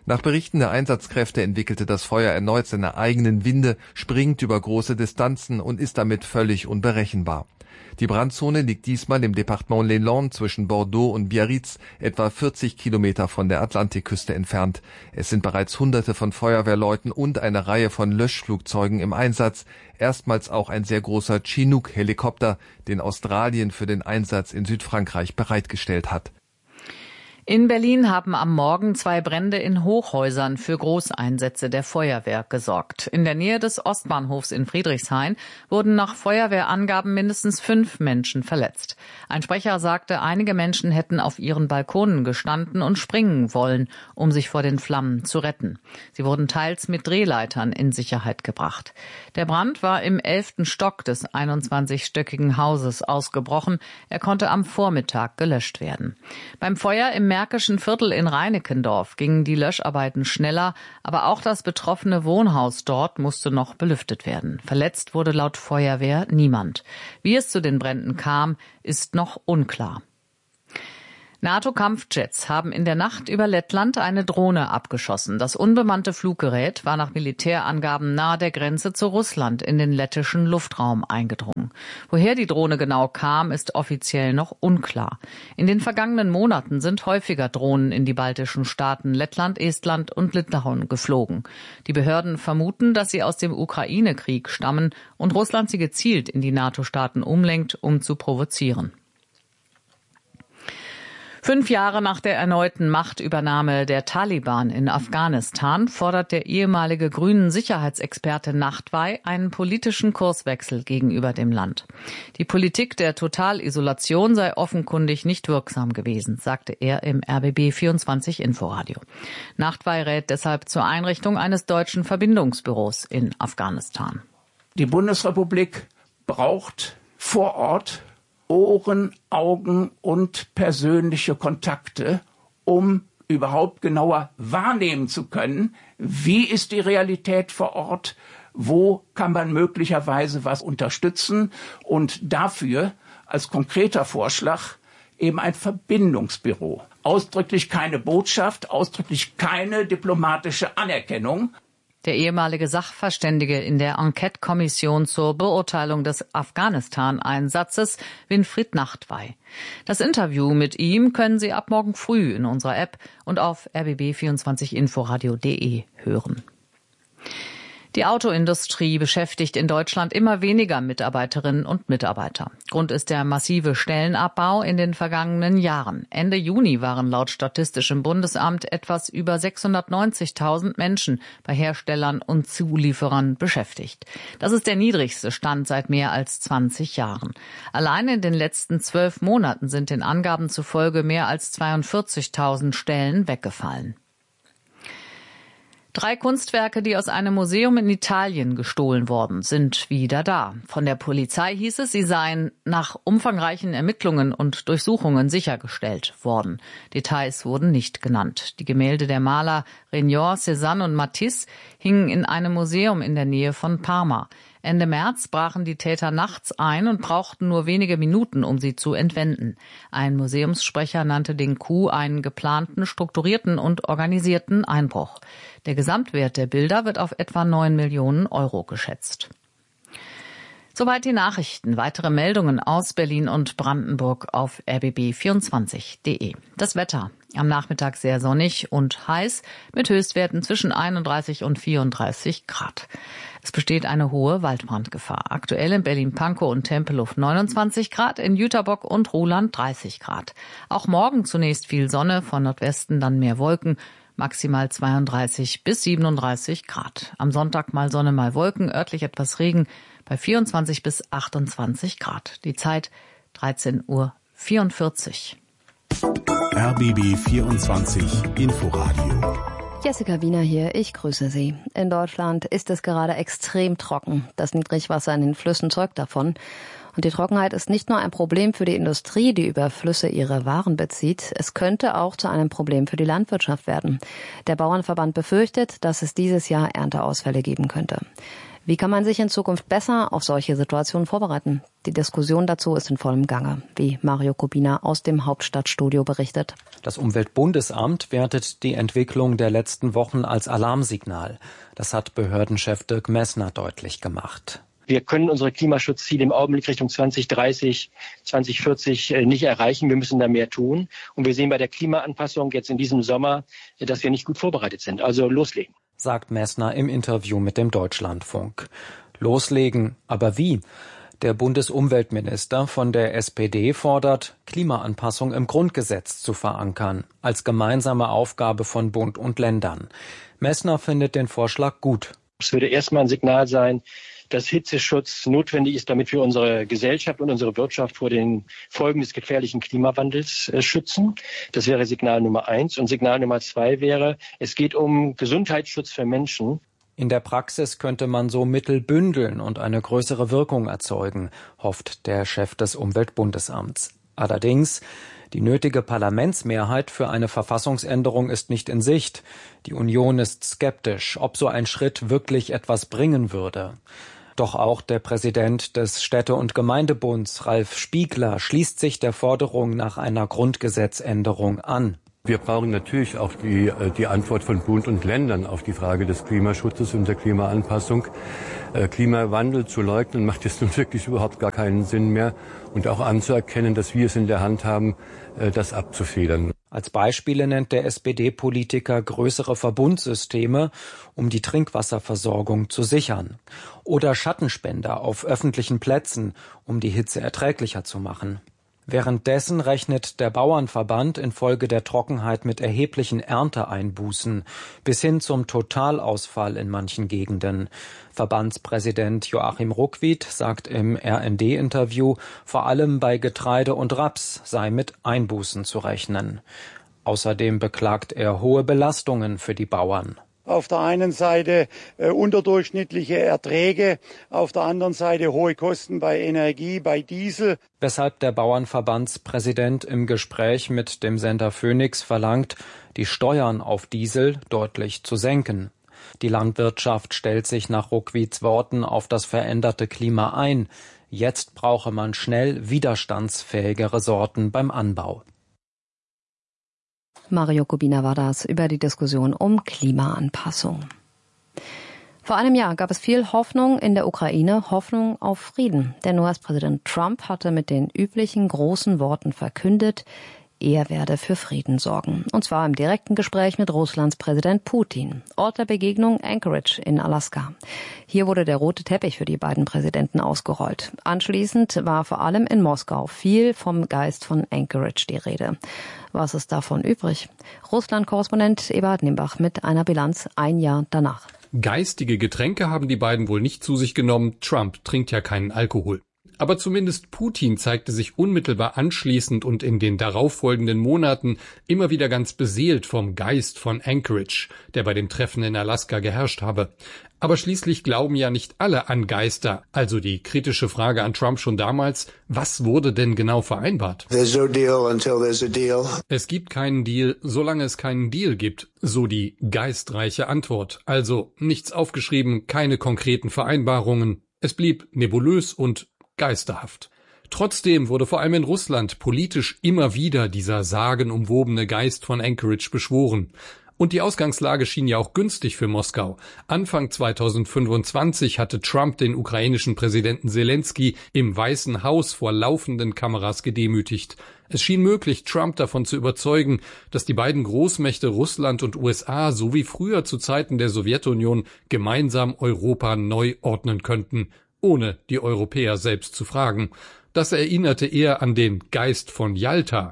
Nach Berichten der Einsatzkräfte entwickelte das Feuer erneut seine eigenen Winde, springt über große Distanzen und ist damit völlig unberechenbar. Die Brandzone liegt diesmal im Departement Les Landes zwischen Bordeaux und Biarritz, etwa 40 Kilometer von der Atlantikküste entfernt. Es sind bereits Hunderte von Feuerwehrleuten und eine Reihe von Löschflugzeugen im Einsatz. Erstmals auch ein sehr großer Chinook-Helikopter, den Australien für den Einsatz in Südfrankreich bereitgestellt hat. In Berlin haben am Morgen 2 Brände in Hochhäusern für Großeinsätze der Feuerwehr gesorgt. In der Nähe des Ostbahnhofs in Friedrichshain wurden nach Feuerwehrangaben mindestens 5 Menschen verletzt. Ein Sprecher sagte, einige Menschen hätten auf ihren Balkonen gestanden und springen wollen, um sich vor den Flammen zu retten. Sie wurden teils mit Drehleitern in Sicherheit gebracht. Der Brand war im 11. Stock des 21-stöckigen Hauses ausgebrochen. Er konnte am Vormittag gelöscht werden. Beim Feuer im Märkischen Viertel in Reinickendorf gingen die Löscharbeiten schneller, aber auch das betroffene Wohnhaus dort musste noch belüftet werden. Verletzt wurde laut Feuerwehr niemand. Wie es zu den Bränden kam, ist noch unklar. NATO-Kampfjets haben in der Nacht über Lettland eine Drohne abgeschossen. Das unbemannte Fluggerät war nach Militärangaben nahe der Grenze zu Russland in den lettischen Luftraum eingedrungen. Woher die Drohne genau kam, ist offiziell noch unklar. In den vergangenen Monaten sind häufiger Drohnen in die baltischen Staaten Lettland, Estland und Litauen geflogen. Die Behörden vermuten, dass sie aus dem Ukraine-Krieg stammen und Russland sie gezielt in die NATO-Staaten umlenkt, um zu provozieren. 5 Jahre nach der erneuten Machtübernahme der Taliban in Afghanistan fordert der ehemalige grünen Sicherheitsexperte Nachtwey einen politischen Kurswechsel gegenüber dem Land. Die Politik der Totalisolation sei offenkundig nicht wirksam gewesen, sagte er im RBB 24 Inforadio. Nachtwey rät deshalb zur Einrichtung eines deutschen Verbindungsbüros in Afghanistan. Die Bundesrepublik braucht vor Ort Ohren, Augen und persönliche Kontakte, um überhaupt genauer wahrnehmen zu können, wie ist die Realität vor Ort, wo kann man möglicherweise was unterstützen und dafür als konkreter Vorschlag eben ein Verbindungsbüro. Ausdrücklich keine Botschaft, ausdrücklich keine diplomatische Anerkennung. Der ehemalige Sachverständige in der Enquete-Kommission zur Beurteilung des Afghanistan-Einsatzes, Winfried Nachtwey. Das Interview mit ihm können Sie ab morgen früh in unserer App und auf rbb24inforadio.de hören. Die Autoindustrie beschäftigt in Deutschland immer weniger Mitarbeiterinnen und Mitarbeiter. Grund ist der massive Stellenabbau in den vergangenen Jahren. Ende Juni waren laut Statistischem Bundesamt etwas über 690.000 Menschen bei Herstellern und Zulieferern beschäftigt. Das ist der niedrigste Stand seit mehr als 20 Jahren. Allein in den letzten 12 Monaten sind den Angaben zufolge mehr als 42.000 Stellen weggefallen. 3 Kunstwerke, die aus einem Museum in Italien gestohlen worden, sind wieder da. Von der Polizei hieß es, sie seien nach umfangreichen Ermittlungen und Durchsuchungen sichergestellt worden. Details wurden nicht genannt. Die Gemälde der Maler Renoir, Cézanne und Matisse hingen in einem Museum in der Nähe von Parma. Ende März brachen die Täter nachts ein und brauchten nur wenige Minuten, um sie zu entwenden. Ein Museumssprecher nannte den Coup einen geplanten, strukturierten und organisierten Einbruch. Der Gesamtwert der Bilder wird auf etwa 9 Millionen Euro geschätzt. Soweit die Nachrichten. Weitere Meldungen aus Berlin und Brandenburg auf rbb24.de. Das Wetter. Am Nachmittag sehr sonnig und heiß mit Höchstwerten zwischen 31 und 34 Grad. Es besteht eine hohe Waldbrandgefahr. Aktuell in Berlin-Pankow und Tempelhof 29 Grad, in Jüterbock und Ruhland 30 Grad. Auch morgen zunächst viel Sonne, von Nordwesten dann mehr Wolken, maximal 32 bis 37 Grad. Am Sonntag mal Sonne, mal Wolken, örtlich etwas Regen bei 24 bis 28 Grad. Die Zeit 13:44 Uhr. RBB 24 Inforadio. Jessica Wiener hier, ich grüße Sie. In Deutschland ist es gerade extrem trocken. Das Niedrigwasser in den Flüssen zeugt davon. Und die Trockenheit ist nicht nur ein Problem für die Industrie, die über Flüsse ihre Waren bezieht. Es könnte auch zu einem Problem für die Landwirtschaft werden. Der Bauernverband befürchtet, dass es dieses Jahr Ernteausfälle geben könnte. Wie kann man sich in Zukunft besser auf solche Situationen vorbereiten? Die Diskussion dazu ist in vollem Gange, wie Mario Kubina aus dem Hauptstadtstudio berichtet. Das Umweltbundesamt wertet die Entwicklung der letzten Wochen als Alarmsignal. Das hat Behördenchef Dirk Messner deutlich gemacht. Wir können unsere Klimaschutzziele im Augenblick Richtung 2030, 2040 nicht erreichen. Wir müssen da mehr tun. Und wir sehen bei der Klimaanpassung jetzt in diesem Sommer, dass wir nicht gut vorbereitet sind. Also loslegen, sagt Messner im Interview mit dem Deutschlandfunk. Loslegen, aber wie? Der Bundesumweltminister von der SPD fordert, Klimaanpassung im Grundgesetz zu verankern, als gemeinsame Aufgabe von Bund und Ländern. Messner findet den Vorschlag gut. Es würde erstmal ein Signal sein, dass Hitzeschutz notwendig ist, damit wir unsere Gesellschaft und unsere Wirtschaft vor den Folgen des gefährlichen Klimawandels schützen. Das wäre Signal Nummer 1. Und Signal Nummer 2 wäre, es geht um Gesundheitsschutz für Menschen. In der Praxis könnte man so Mittel bündeln und eine größere Wirkung erzeugen, hofft der Chef des Umweltbundesamts. Allerdings, die nötige Parlamentsmehrheit für eine Verfassungsänderung ist nicht in Sicht. Die Union ist skeptisch, ob so ein Schritt wirklich etwas bringen würde. Doch auch der Präsident des Städte- und Gemeindebunds, Ralf Spiegler, schließt sich der Forderung nach einer Grundgesetzänderung an. Wir brauchen natürlich auch die Antwort von Bund und Ländern auf die Frage des Klimaschutzes und der Klimaanpassung. Klimawandel zu leugnen macht jetzt nun wirklich überhaupt gar keinen Sinn mehr und auch anzuerkennen, dass wir es in der Hand haben, das abzufedern. Als Beispiele nennt der SPD-Politiker größere Verbundsysteme, um die Trinkwasserversorgung zu sichern. Oder Schattenspender auf öffentlichen Plätzen, um die Hitze erträglicher zu machen. Währenddessen rechnet der Bauernverband infolge der Trockenheit mit erheblichen Ernteeinbußen bis hin zum Totalausfall in manchen Gegenden. Verbandspräsident Joachim Ruckwied sagt im RND-Interview, vor allem bei Getreide und Raps sei mit Einbußen zu rechnen. Außerdem beklagt er hohe Belastungen für die Bauern. Auf der einen Seite unterdurchschnittliche Erträge, auf der anderen Seite hohe Kosten bei Energie, bei Diesel. Weshalb der Bauernverbandspräsident im Gespräch mit dem Sender Phoenix verlangt, die Steuern auf Diesel deutlich zu senken. Die Landwirtschaft stellt sich nach Ruckwieds Worten auf das veränderte Klima ein. Jetzt brauche man schnell widerstandsfähigere Sorten beim Anbau. Mario Kubina war das über die Diskussion um Klimaanpassung. Vor einem Jahr gab es viel Hoffnung in der Ukraine, Hoffnung auf Frieden. Denn US-Präsident Trump hatte mit den üblichen großen Worten verkündet, er werde für Frieden sorgen. Und zwar im direkten Gespräch mit Russlands Präsident Putin. Ort der Begegnung Anchorage in Alaska. Hier wurde der rote Teppich für die beiden Präsidenten ausgerollt. Anschließend war vor allem in Moskau viel vom Geist von Anchorage die Rede. Was ist davon übrig? Russland-Korrespondent Eberhard Nimbach mit einer Bilanz ein Jahr danach. Geistige Getränke haben die beiden wohl nicht zu sich genommen. Trump trinkt ja keinen Alkohol. Aber zumindest Putin zeigte sich unmittelbar anschließend und in den darauffolgenden Monaten immer wieder ganz beseelt vom Geist von Anchorage, der bei dem Treffen in Alaska geherrscht habe. Aber schließlich glauben ja nicht alle an Geister. Also die kritische Frage an Trump schon damals, was wurde denn genau vereinbart? There's no deal until there's a deal. Es gibt keinen Deal, solange es keinen Deal gibt, so die geistreiche Antwort. Also nichts aufgeschrieben, keine konkreten Vereinbarungen. Es blieb nebulös und geisterhaft. Trotzdem wurde vor allem in Russland politisch immer wieder dieser sagenumwobene Geist von Anchorage beschworen. Und die Ausgangslage schien ja auch günstig für Moskau. Anfang 2025 hatte Trump den ukrainischen Präsidenten Selensky im Weißen Haus vor laufenden Kameras gedemütigt. Es schien möglich, Trump davon zu überzeugen, dass die beiden Großmächte Russland und USA so wie früher zu Zeiten der Sowjetunion gemeinsam Europa neu ordnen könnten, ohne die Europäer selbst zu fragen. Das erinnerte eher an den Geist von Jalta.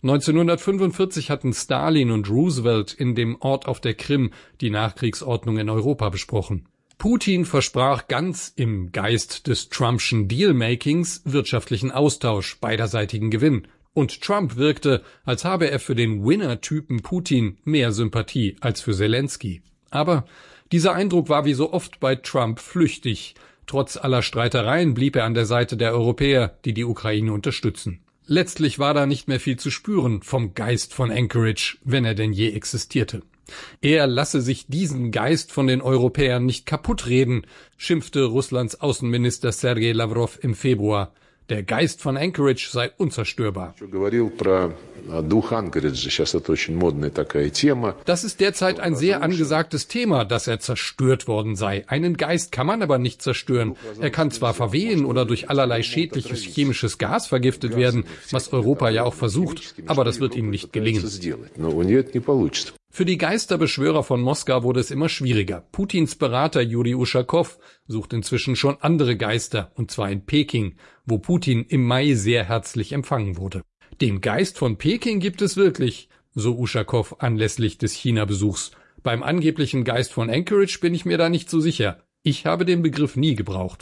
1945 hatten Stalin und Roosevelt in dem Ort auf der Krim die Nachkriegsordnung in Europa besprochen. Putin versprach ganz im Geist des Trumpschen Dealmakings wirtschaftlichen Austausch, beiderseitigen Gewinn. Und Trump wirkte, als habe er für den Winner-Typen Putin mehr Sympathie als für Selensky. Aber dieser Eindruck war wie so oft bei Trump flüchtig. Trotz aller Streitereien blieb er an der Seite der Europäer, die die Ukraine unterstützen. Letztlich war da nicht mehr viel zu spüren vom Geist von Anchorage, wenn er denn je existierte. Er lasse sich diesen Geist von den Europäern nicht kaputtreden, schimpfte Russlands Außenminister Sergei Lavrov im Februar. Der Geist von Anchorage sei unzerstörbar. Das ist derzeit ein sehr angesagtes Thema, dass er zerstört worden sei. Einen Geist kann man aber nicht zerstören. Er kann zwar verwehen oder durch allerlei schädliches chemisches Gas vergiftet werden, was Europa ja auch versucht, aber das wird ihm nicht gelingen. Für die Geisterbeschwörer von Moskau wurde es immer schwieriger. Putins Berater Juri Uschakow sucht inzwischen schon andere Geister, und zwar in Peking, wo Putin im Mai sehr herzlich empfangen wurde. Den Geist von Peking gibt es wirklich, so Uschakow anlässlich des China-Besuchs. Beim angeblichen Geist von Anchorage bin ich mir da nicht so sicher. Ich habe den Begriff nie gebraucht.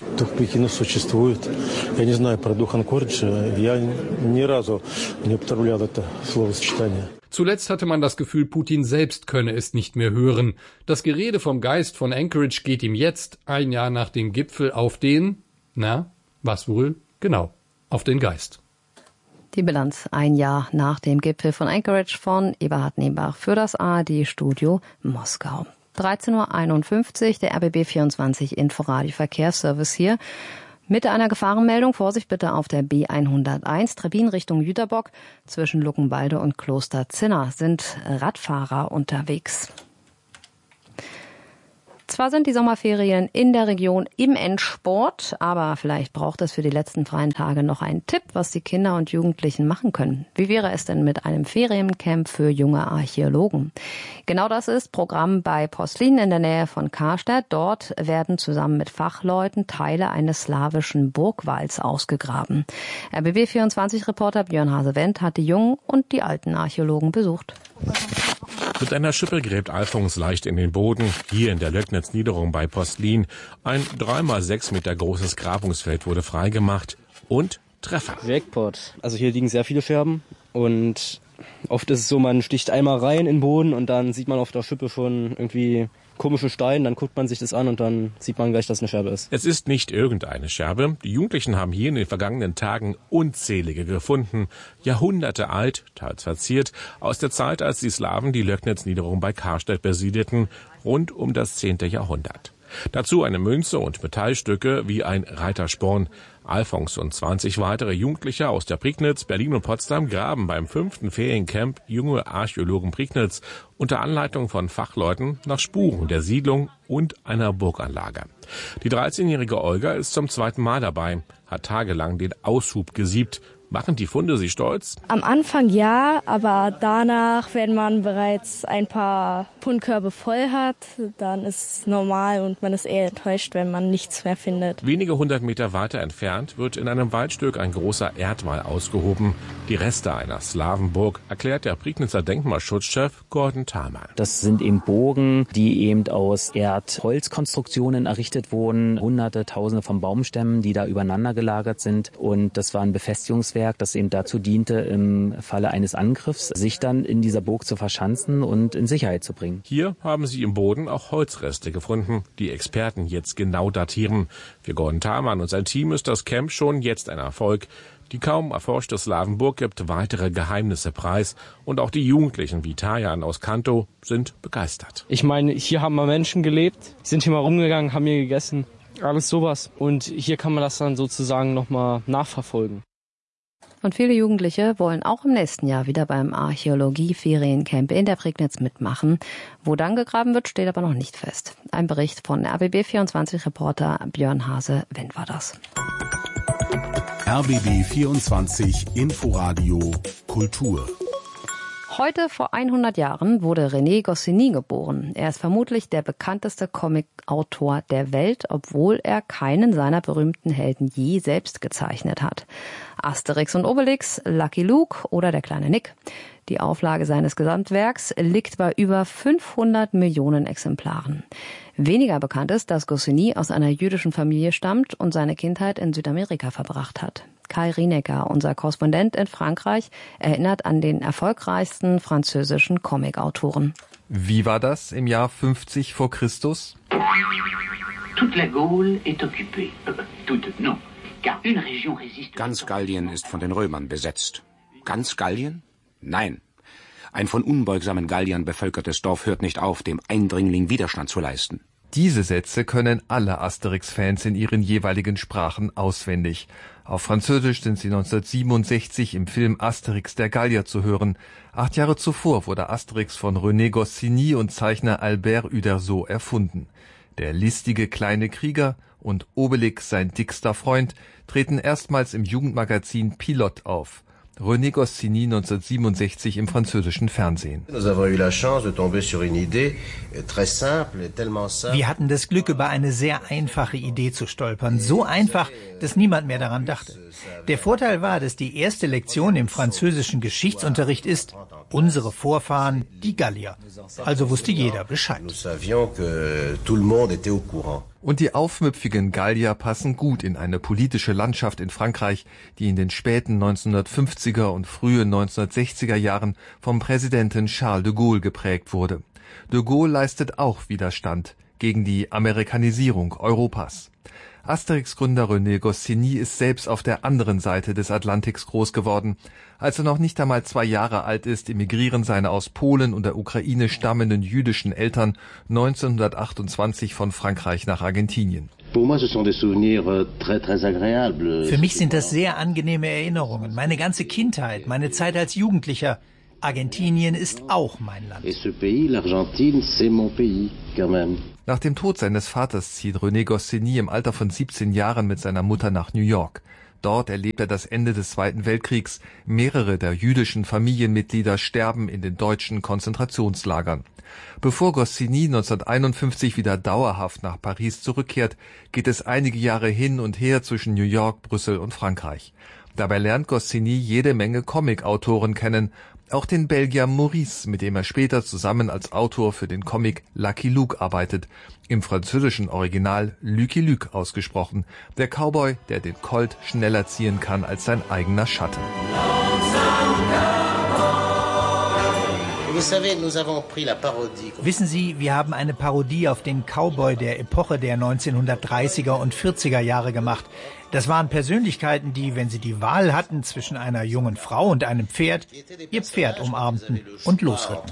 Zuletzt hatte man das Gefühl, Putin selbst könne es nicht mehr hören. Das Gerede vom Geist von Anchorage geht ihm jetzt, ein Jahr nach dem Gipfel, auf den, was wohl? Genau, auf den Geist. Die Bilanz ein Jahr nach dem Gipfel von Anchorage von Eberhard Nebach für das ARD-Studio Moskau. 13:51 Uhr, der RBB24 Inforadio Verkehrsservice hier. Mit einer Gefahrenmeldung, Vorsicht bitte auf der B101, Trebbin Richtung Jüterbock. Zwischen Luckenwalde und Kloster Zinna sind Radfahrer unterwegs. Zwar sind die Sommerferien in der Region im Endspurt, aber vielleicht braucht es für die letzten freien Tage noch einen Tipp, was die Kinder und Jugendlichen machen können. Wie wäre es denn mit einem Feriencamp für junge Archäologen? Genau das ist Programm bei Postlin in der Nähe von Karstadt. Dort werden zusammen mit Fachleuten Teile eines slawischen Burgwalls ausgegraben. RBB24-Reporter Björn Hase-Wendt hat die jungen und die alten Archäologen besucht. Mit einer Schippe gräbt Alfons leicht in den Boden, hier in der Löcknitz-Niederung bei Postlin. Ein 3x6 Meter großes Grabungsfeld wurde freigemacht und Treffer. Jackpot. Also hier liegen sehr viele Scherben und oft ist es so, man sticht einmal rein in den Boden und dann sieht man auf der Schippe schon irgendwie komische Steine, dann guckt man sich das an und dann sieht man gleich, dass es eine Scherbe ist. Es ist nicht irgendeine Scherbe. Die Jugendlichen haben hier in den vergangenen Tagen unzählige gefunden. Jahrhunderte alt, teils verziert, aus der Zeit, als die Slawen die Löcknitz-Niederung bei Karstadt besiedelten, rund um das 10. Jahrhundert. Dazu eine Münze und Metallstücke wie ein Reitersporn. Alfons und 20 weitere Jugendliche aus der Prignitz, Berlin und Potsdam graben beim 5. Feriencamp Junge Archäologen Prignitz unter Anleitung von Fachleuten nach Spuren der Siedlung und einer Burganlage. Die 13-jährige Olga ist zum 2. Mal dabei, hat tagelang den Aushub gesiebt. Machen die Funde Sie stolz? Am Anfang ja, aber danach, wenn man bereits ein paar Fundkörbe voll hat, dann ist es normal und man ist eher enttäuscht, wenn man nichts mehr findet. Wenige 100 Meter weiter entfernt wird in einem Waldstück ein großer Erdwall ausgehoben. Die Reste einer Slawenburg, erklärt der Prignitzer Denkmalschutzchef Gordon Thalmann. Das sind eben Burgen, die eben aus Erdholzkonstruktionen errichtet wurden. Hunderte, Tausende von Baumstämmen, die da übereinander gelagert sind. Und das war ein Befestigungswerk, das eben dazu diente, im Falle eines Angriffs sich dann in dieser Burg zu verschanzen und in Sicherheit zu bringen. Hier haben sie im Boden auch Holzreste gefunden, die Experten jetzt genau datieren. Für Gordon Thalmann und sein Team ist das Camp schon jetzt ein Erfolg. Die kaum erforschte Slawenburg gibt weitere Geheimnisse preis und auch die Jugendlichen wie Tajan aus Kanto sind begeistert. Ich meine, hier haben mal Menschen gelebt, sind hier mal rumgegangen, haben hier gegessen, alles sowas. Und hier kann man das dann sozusagen nochmal nachverfolgen. Und viele Jugendliche wollen auch im nächsten Jahr wieder beim Archäologie-Feriencamp in der Prignitz mitmachen. Wo dann gegraben wird, steht aber noch nicht fest. Ein Bericht von RBB24-Reporter Björn Hase-Wendt war das. RBB24 Inforadio Kultur. Heute vor 100 Jahren wurde René Goscinny geboren. Er ist vermutlich der bekannteste Comicautor der Welt, obwohl er keinen seiner berühmten Helden je selbst gezeichnet hat. Asterix und Obelix, Lucky Luke oder der kleine Nick. Die Auflage seines Gesamtwerks liegt bei über 500 Millionen Exemplaren. Weniger bekannt ist, dass Goscinny aus einer jüdischen Familie stammt und seine Kindheit in Südamerika verbracht hat. Kai Rienecker, unser Korrespondent in Frankreich, erinnert an den erfolgreichsten französischen Comicautoren. Wie war das im Jahr 50 vor Christus? Ganz Gallien ist von den Römern besetzt. Ganz Gallien? Nein. Ein von unbeugsamen Galliern bevölkertes Dorf hört nicht auf, dem Eindringling Widerstand zu leisten. Diese Sätze können alle Asterix-Fans in ihren jeweiligen Sprachen auswendig. Auf Französisch sind sie 1967 im Film Asterix der Gallier zu hören. 8 Jahre zuvor wurde Asterix von René Goscinny und Zeichner Albert Uderzo erfunden. Der listige kleine Krieger und Obelix, sein dickster Freund, treten erstmals im Jugendmagazin Pilote auf. René Goscinny 1967 im französischen Fernsehen. Wir hatten das Glück, über eine sehr einfache Idee zu stolpern. So einfach, dass niemand mehr daran dachte. Der Vorteil war, dass die erste Lektion im französischen Geschichtsunterricht ist: unsere Vorfahren, die Gallier. Also wusste jeder Bescheid. Und die aufmüpfigen Gallier passen gut in eine politische Landschaft in Frankreich, die in den späten 1950er und frühen 1960er Jahren vom Präsidenten Charles de Gaulle geprägt wurde. De Gaulle leistet auch Widerstand gegen die Amerikanisierung Europas. Asterix-Gründer René Goscinny ist selbst auf der anderen Seite des Atlantiks groß geworden. Als er noch nicht einmal 2 Jahre alt ist, emigrieren seine aus Polen und der Ukraine stammenden jüdischen Eltern 1928 von Frankreich nach Argentinien. Für mich sind das sehr angenehme Erinnerungen. Meine ganze Kindheit, meine Zeit als Jugendlicher. Argentinien ist auch mein Land. Nach dem Tod seines Vaters zieht René Goscinny im Alter von 17 Jahren mit seiner Mutter nach New York. Dort erlebt er das Ende des Zweiten Weltkriegs. Mehrere der jüdischen Familienmitglieder sterben in den deutschen Konzentrationslagern. Bevor Goscinny 1951 wieder dauerhaft nach Paris zurückkehrt, geht es einige Jahre hin und her zwischen New York, Brüssel und Frankreich. Dabei lernt Goscinny jede Menge Comic-Autoren kennen, auch den Belgier Maurice, mit dem er später zusammen als Autor für den Comic Lucky Luke arbeitet, im französischen Original Lucky Luke ausgesprochen, der Cowboy, der den Colt schneller ziehen kann als sein eigener Schatten. Wissen Sie, wir haben eine Parodie auf den Cowboy der Epoche der 1930er und 40er Jahre gemacht. Das waren Persönlichkeiten, die, wenn sie die Wahl hatten zwischen einer jungen Frau und einem Pferd, ihr Pferd umarmten und losritten.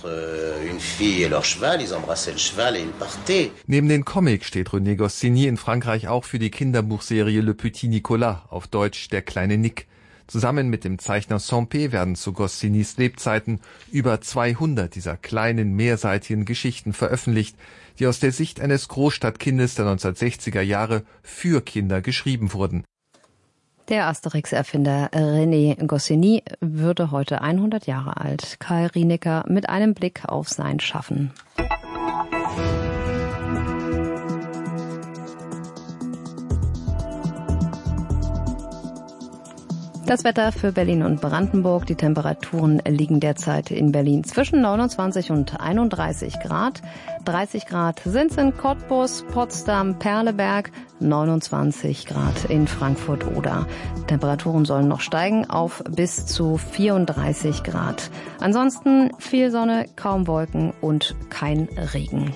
Neben den Comic steht René Goscinny in Frankreich auch für die Kinderbuchserie Le Petit Nicolas, auf Deutsch Der kleine Nick. Zusammen mit dem Zeichner Sampé werden zu Goscinnys Lebzeiten über 200 dieser kleinen, mehrseitigen Geschichten veröffentlicht, die aus der Sicht eines Großstadtkindes der 1960er Jahre für Kinder geschrieben wurden. Der Asterix-Erfinder René Goscinny würde heute 100 Jahre alt. Kai Rienecker mit einem Blick auf sein Schaffen. Das Wetter für Berlin und Brandenburg. Die Temperaturen liegen derzeit in Berlin zwischen 29 und 31 Grad. 30 Grad sind es in Cottbus, Potsdam, Perleberg, 29 Grad in Frankfurt-Oder. Temperaturen sollen noch steigen auf bis zu 34 Grad. Ansonsten viel Sonne, kaum Wolken und kein Regen.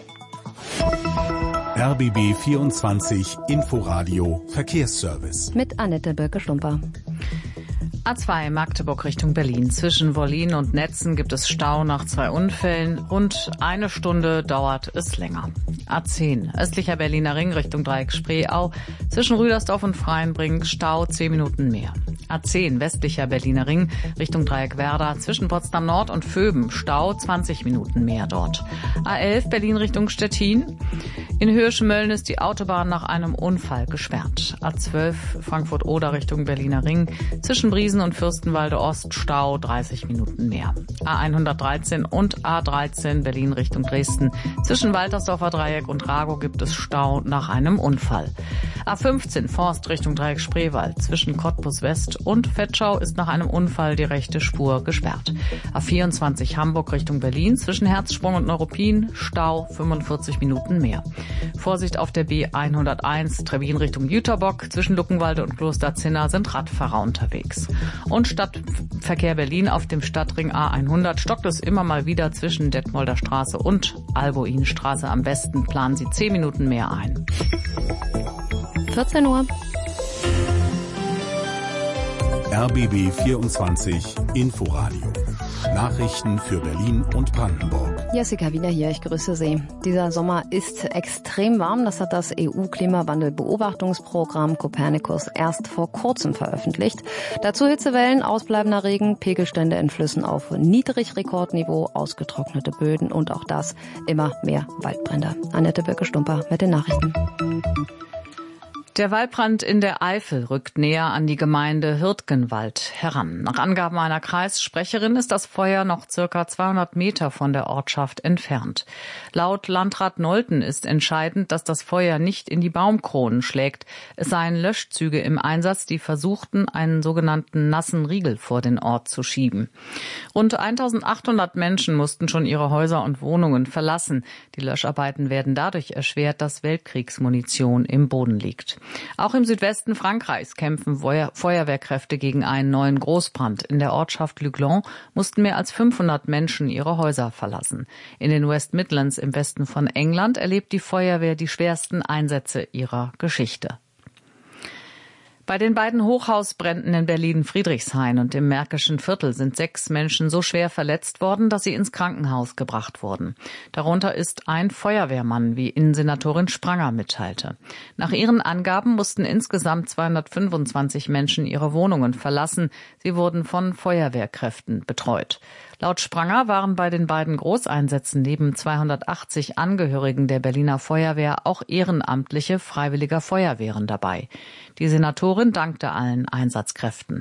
RBB 24 Inforadio Verkehrsservice. Mit Annette Birke-Stumper. A2 Magdeburg Richtung Berlin. Zwischen Wollin und Netzen gibt es Stau nach 2 Unfällen. Rund 1 Stunde dauert es länger. A10 östlicher Berliner Ring Richtung Dreieck Spreeau. Zwischen Rüdersdorf und Freienbrink Stau 10 Minuten mehr. A10 westlicher Berliner Ring Richtung Dreieck Werder. Zwischen Potsdam Nord und Vöben Stau 20 Minuten mehr dort. A11 Berlin Richtung Stettin. In Hirschmölln ist die Autobahn nach einem Unfall gesperrt. A12 Frankfurt-Oder Richtung Berliner Ring. Zwischen Briesen und Fürstenwalde Ost Stau 30 Minuten mehr. A113 und A13 Berlin Richtung Dresden. Zwischen Waltersdorfer Dreieck und Ragow gibt es Stau nach einem Unfall. A15 Forst Richtung Dreieck Spreewald. Zwischen Cottbus West und Vetschau ist nach einem Unfall die rechte Spur gesperrt. A24 Hamburg Richtung Berlin. Zwischen Herzsprung und Neuruppin Stau 45 Minuten mehr. Vorsicht auf der B101 Trebbin Richtung Jüterbock. Zwischen Luckenwalde und Klosterzinna sind Radfahrer unterwegs. Und Stadtverkehr Berlin auf dem Stadtring A100 stockt es immer mal wieder zwischen Detmolder Straße und Alboinstraße. Am besten planen Sie 10 Minuten mehr ein. 14 Uhr. RBB 24 Inforadio. Nachrichten für Berlin und Brandenburg. Jessica wieder hier, ich grüße Sie. Dieser Sommer ist extrem warm, das hat das EU-Klimawandel-Beobachtungsprogramm Copernicus erst vor kurzem veröffentlicht. Dazu Hitzewellen, ausbleibender Regen, Pegelstände in Flüssen auf Niedrigrekordniveau, ausgetrocknete Böden und auch das immer mehr Waldbrände. Annette Birke-Stumper mit den Nachrichten. Der Waldbrand in der Eifel rückt näher an die Gemeinde Hürtgenwald heran. Nach Angaben einer Kreissprecherin ist das Feuer noch circa 200 Meter von der Ortschaft entfernt. Laut Landrat Nolten ist entscheidend, dass das Feuer nicht in die Baumkronen schlägt. Es seien Löschzüge im Einsatz, die versuchten, einen sogenannten nassen Riegel vor den Ort zu schieben. Rund 1800 Menschen mussten schon ihre Häuser und Wohnungen verlassen. Die Löscharbeiten werden dadurch erschwert, dass Weltkriegsmunition im Boden liegt. Auch im Südwesten Frankreichs kämpfen Feuerwehrkräfte gegen einen neuen Großbrand. In der Ortschaft Luglon mussten mehr als 500 Menschen ihre Häuser verlassen. In den West Midlands im Westen von England erlebt die Feuerwehr die schwersten Einsätze ihrer Geschichte. Bei den beiden Hochhausbränden in Berlin-Friedrichshain und im Märkischen Viertel sind 6 Menschen so schwer verletzt worden, dass sie ins Krankenhaus gebracht wurden. Darunter ist ein Feuerwehrmann, wie Innensenatorin Spranger mitteilte. Nach ihren Angaben mussten insgesamt 225 Menschen ihre Wohnungen verlassen. Sie wurden von Feuerwehrkräften betreut. Laut Spranger waren bei den beiden Großeinsätzen neben 280 Angehörigen der Berliner Feuerwehr auch ehrenamtliche Freiwilliger Feuerwehren dabei. Die Senatorin dankte allen Einsatzkräften.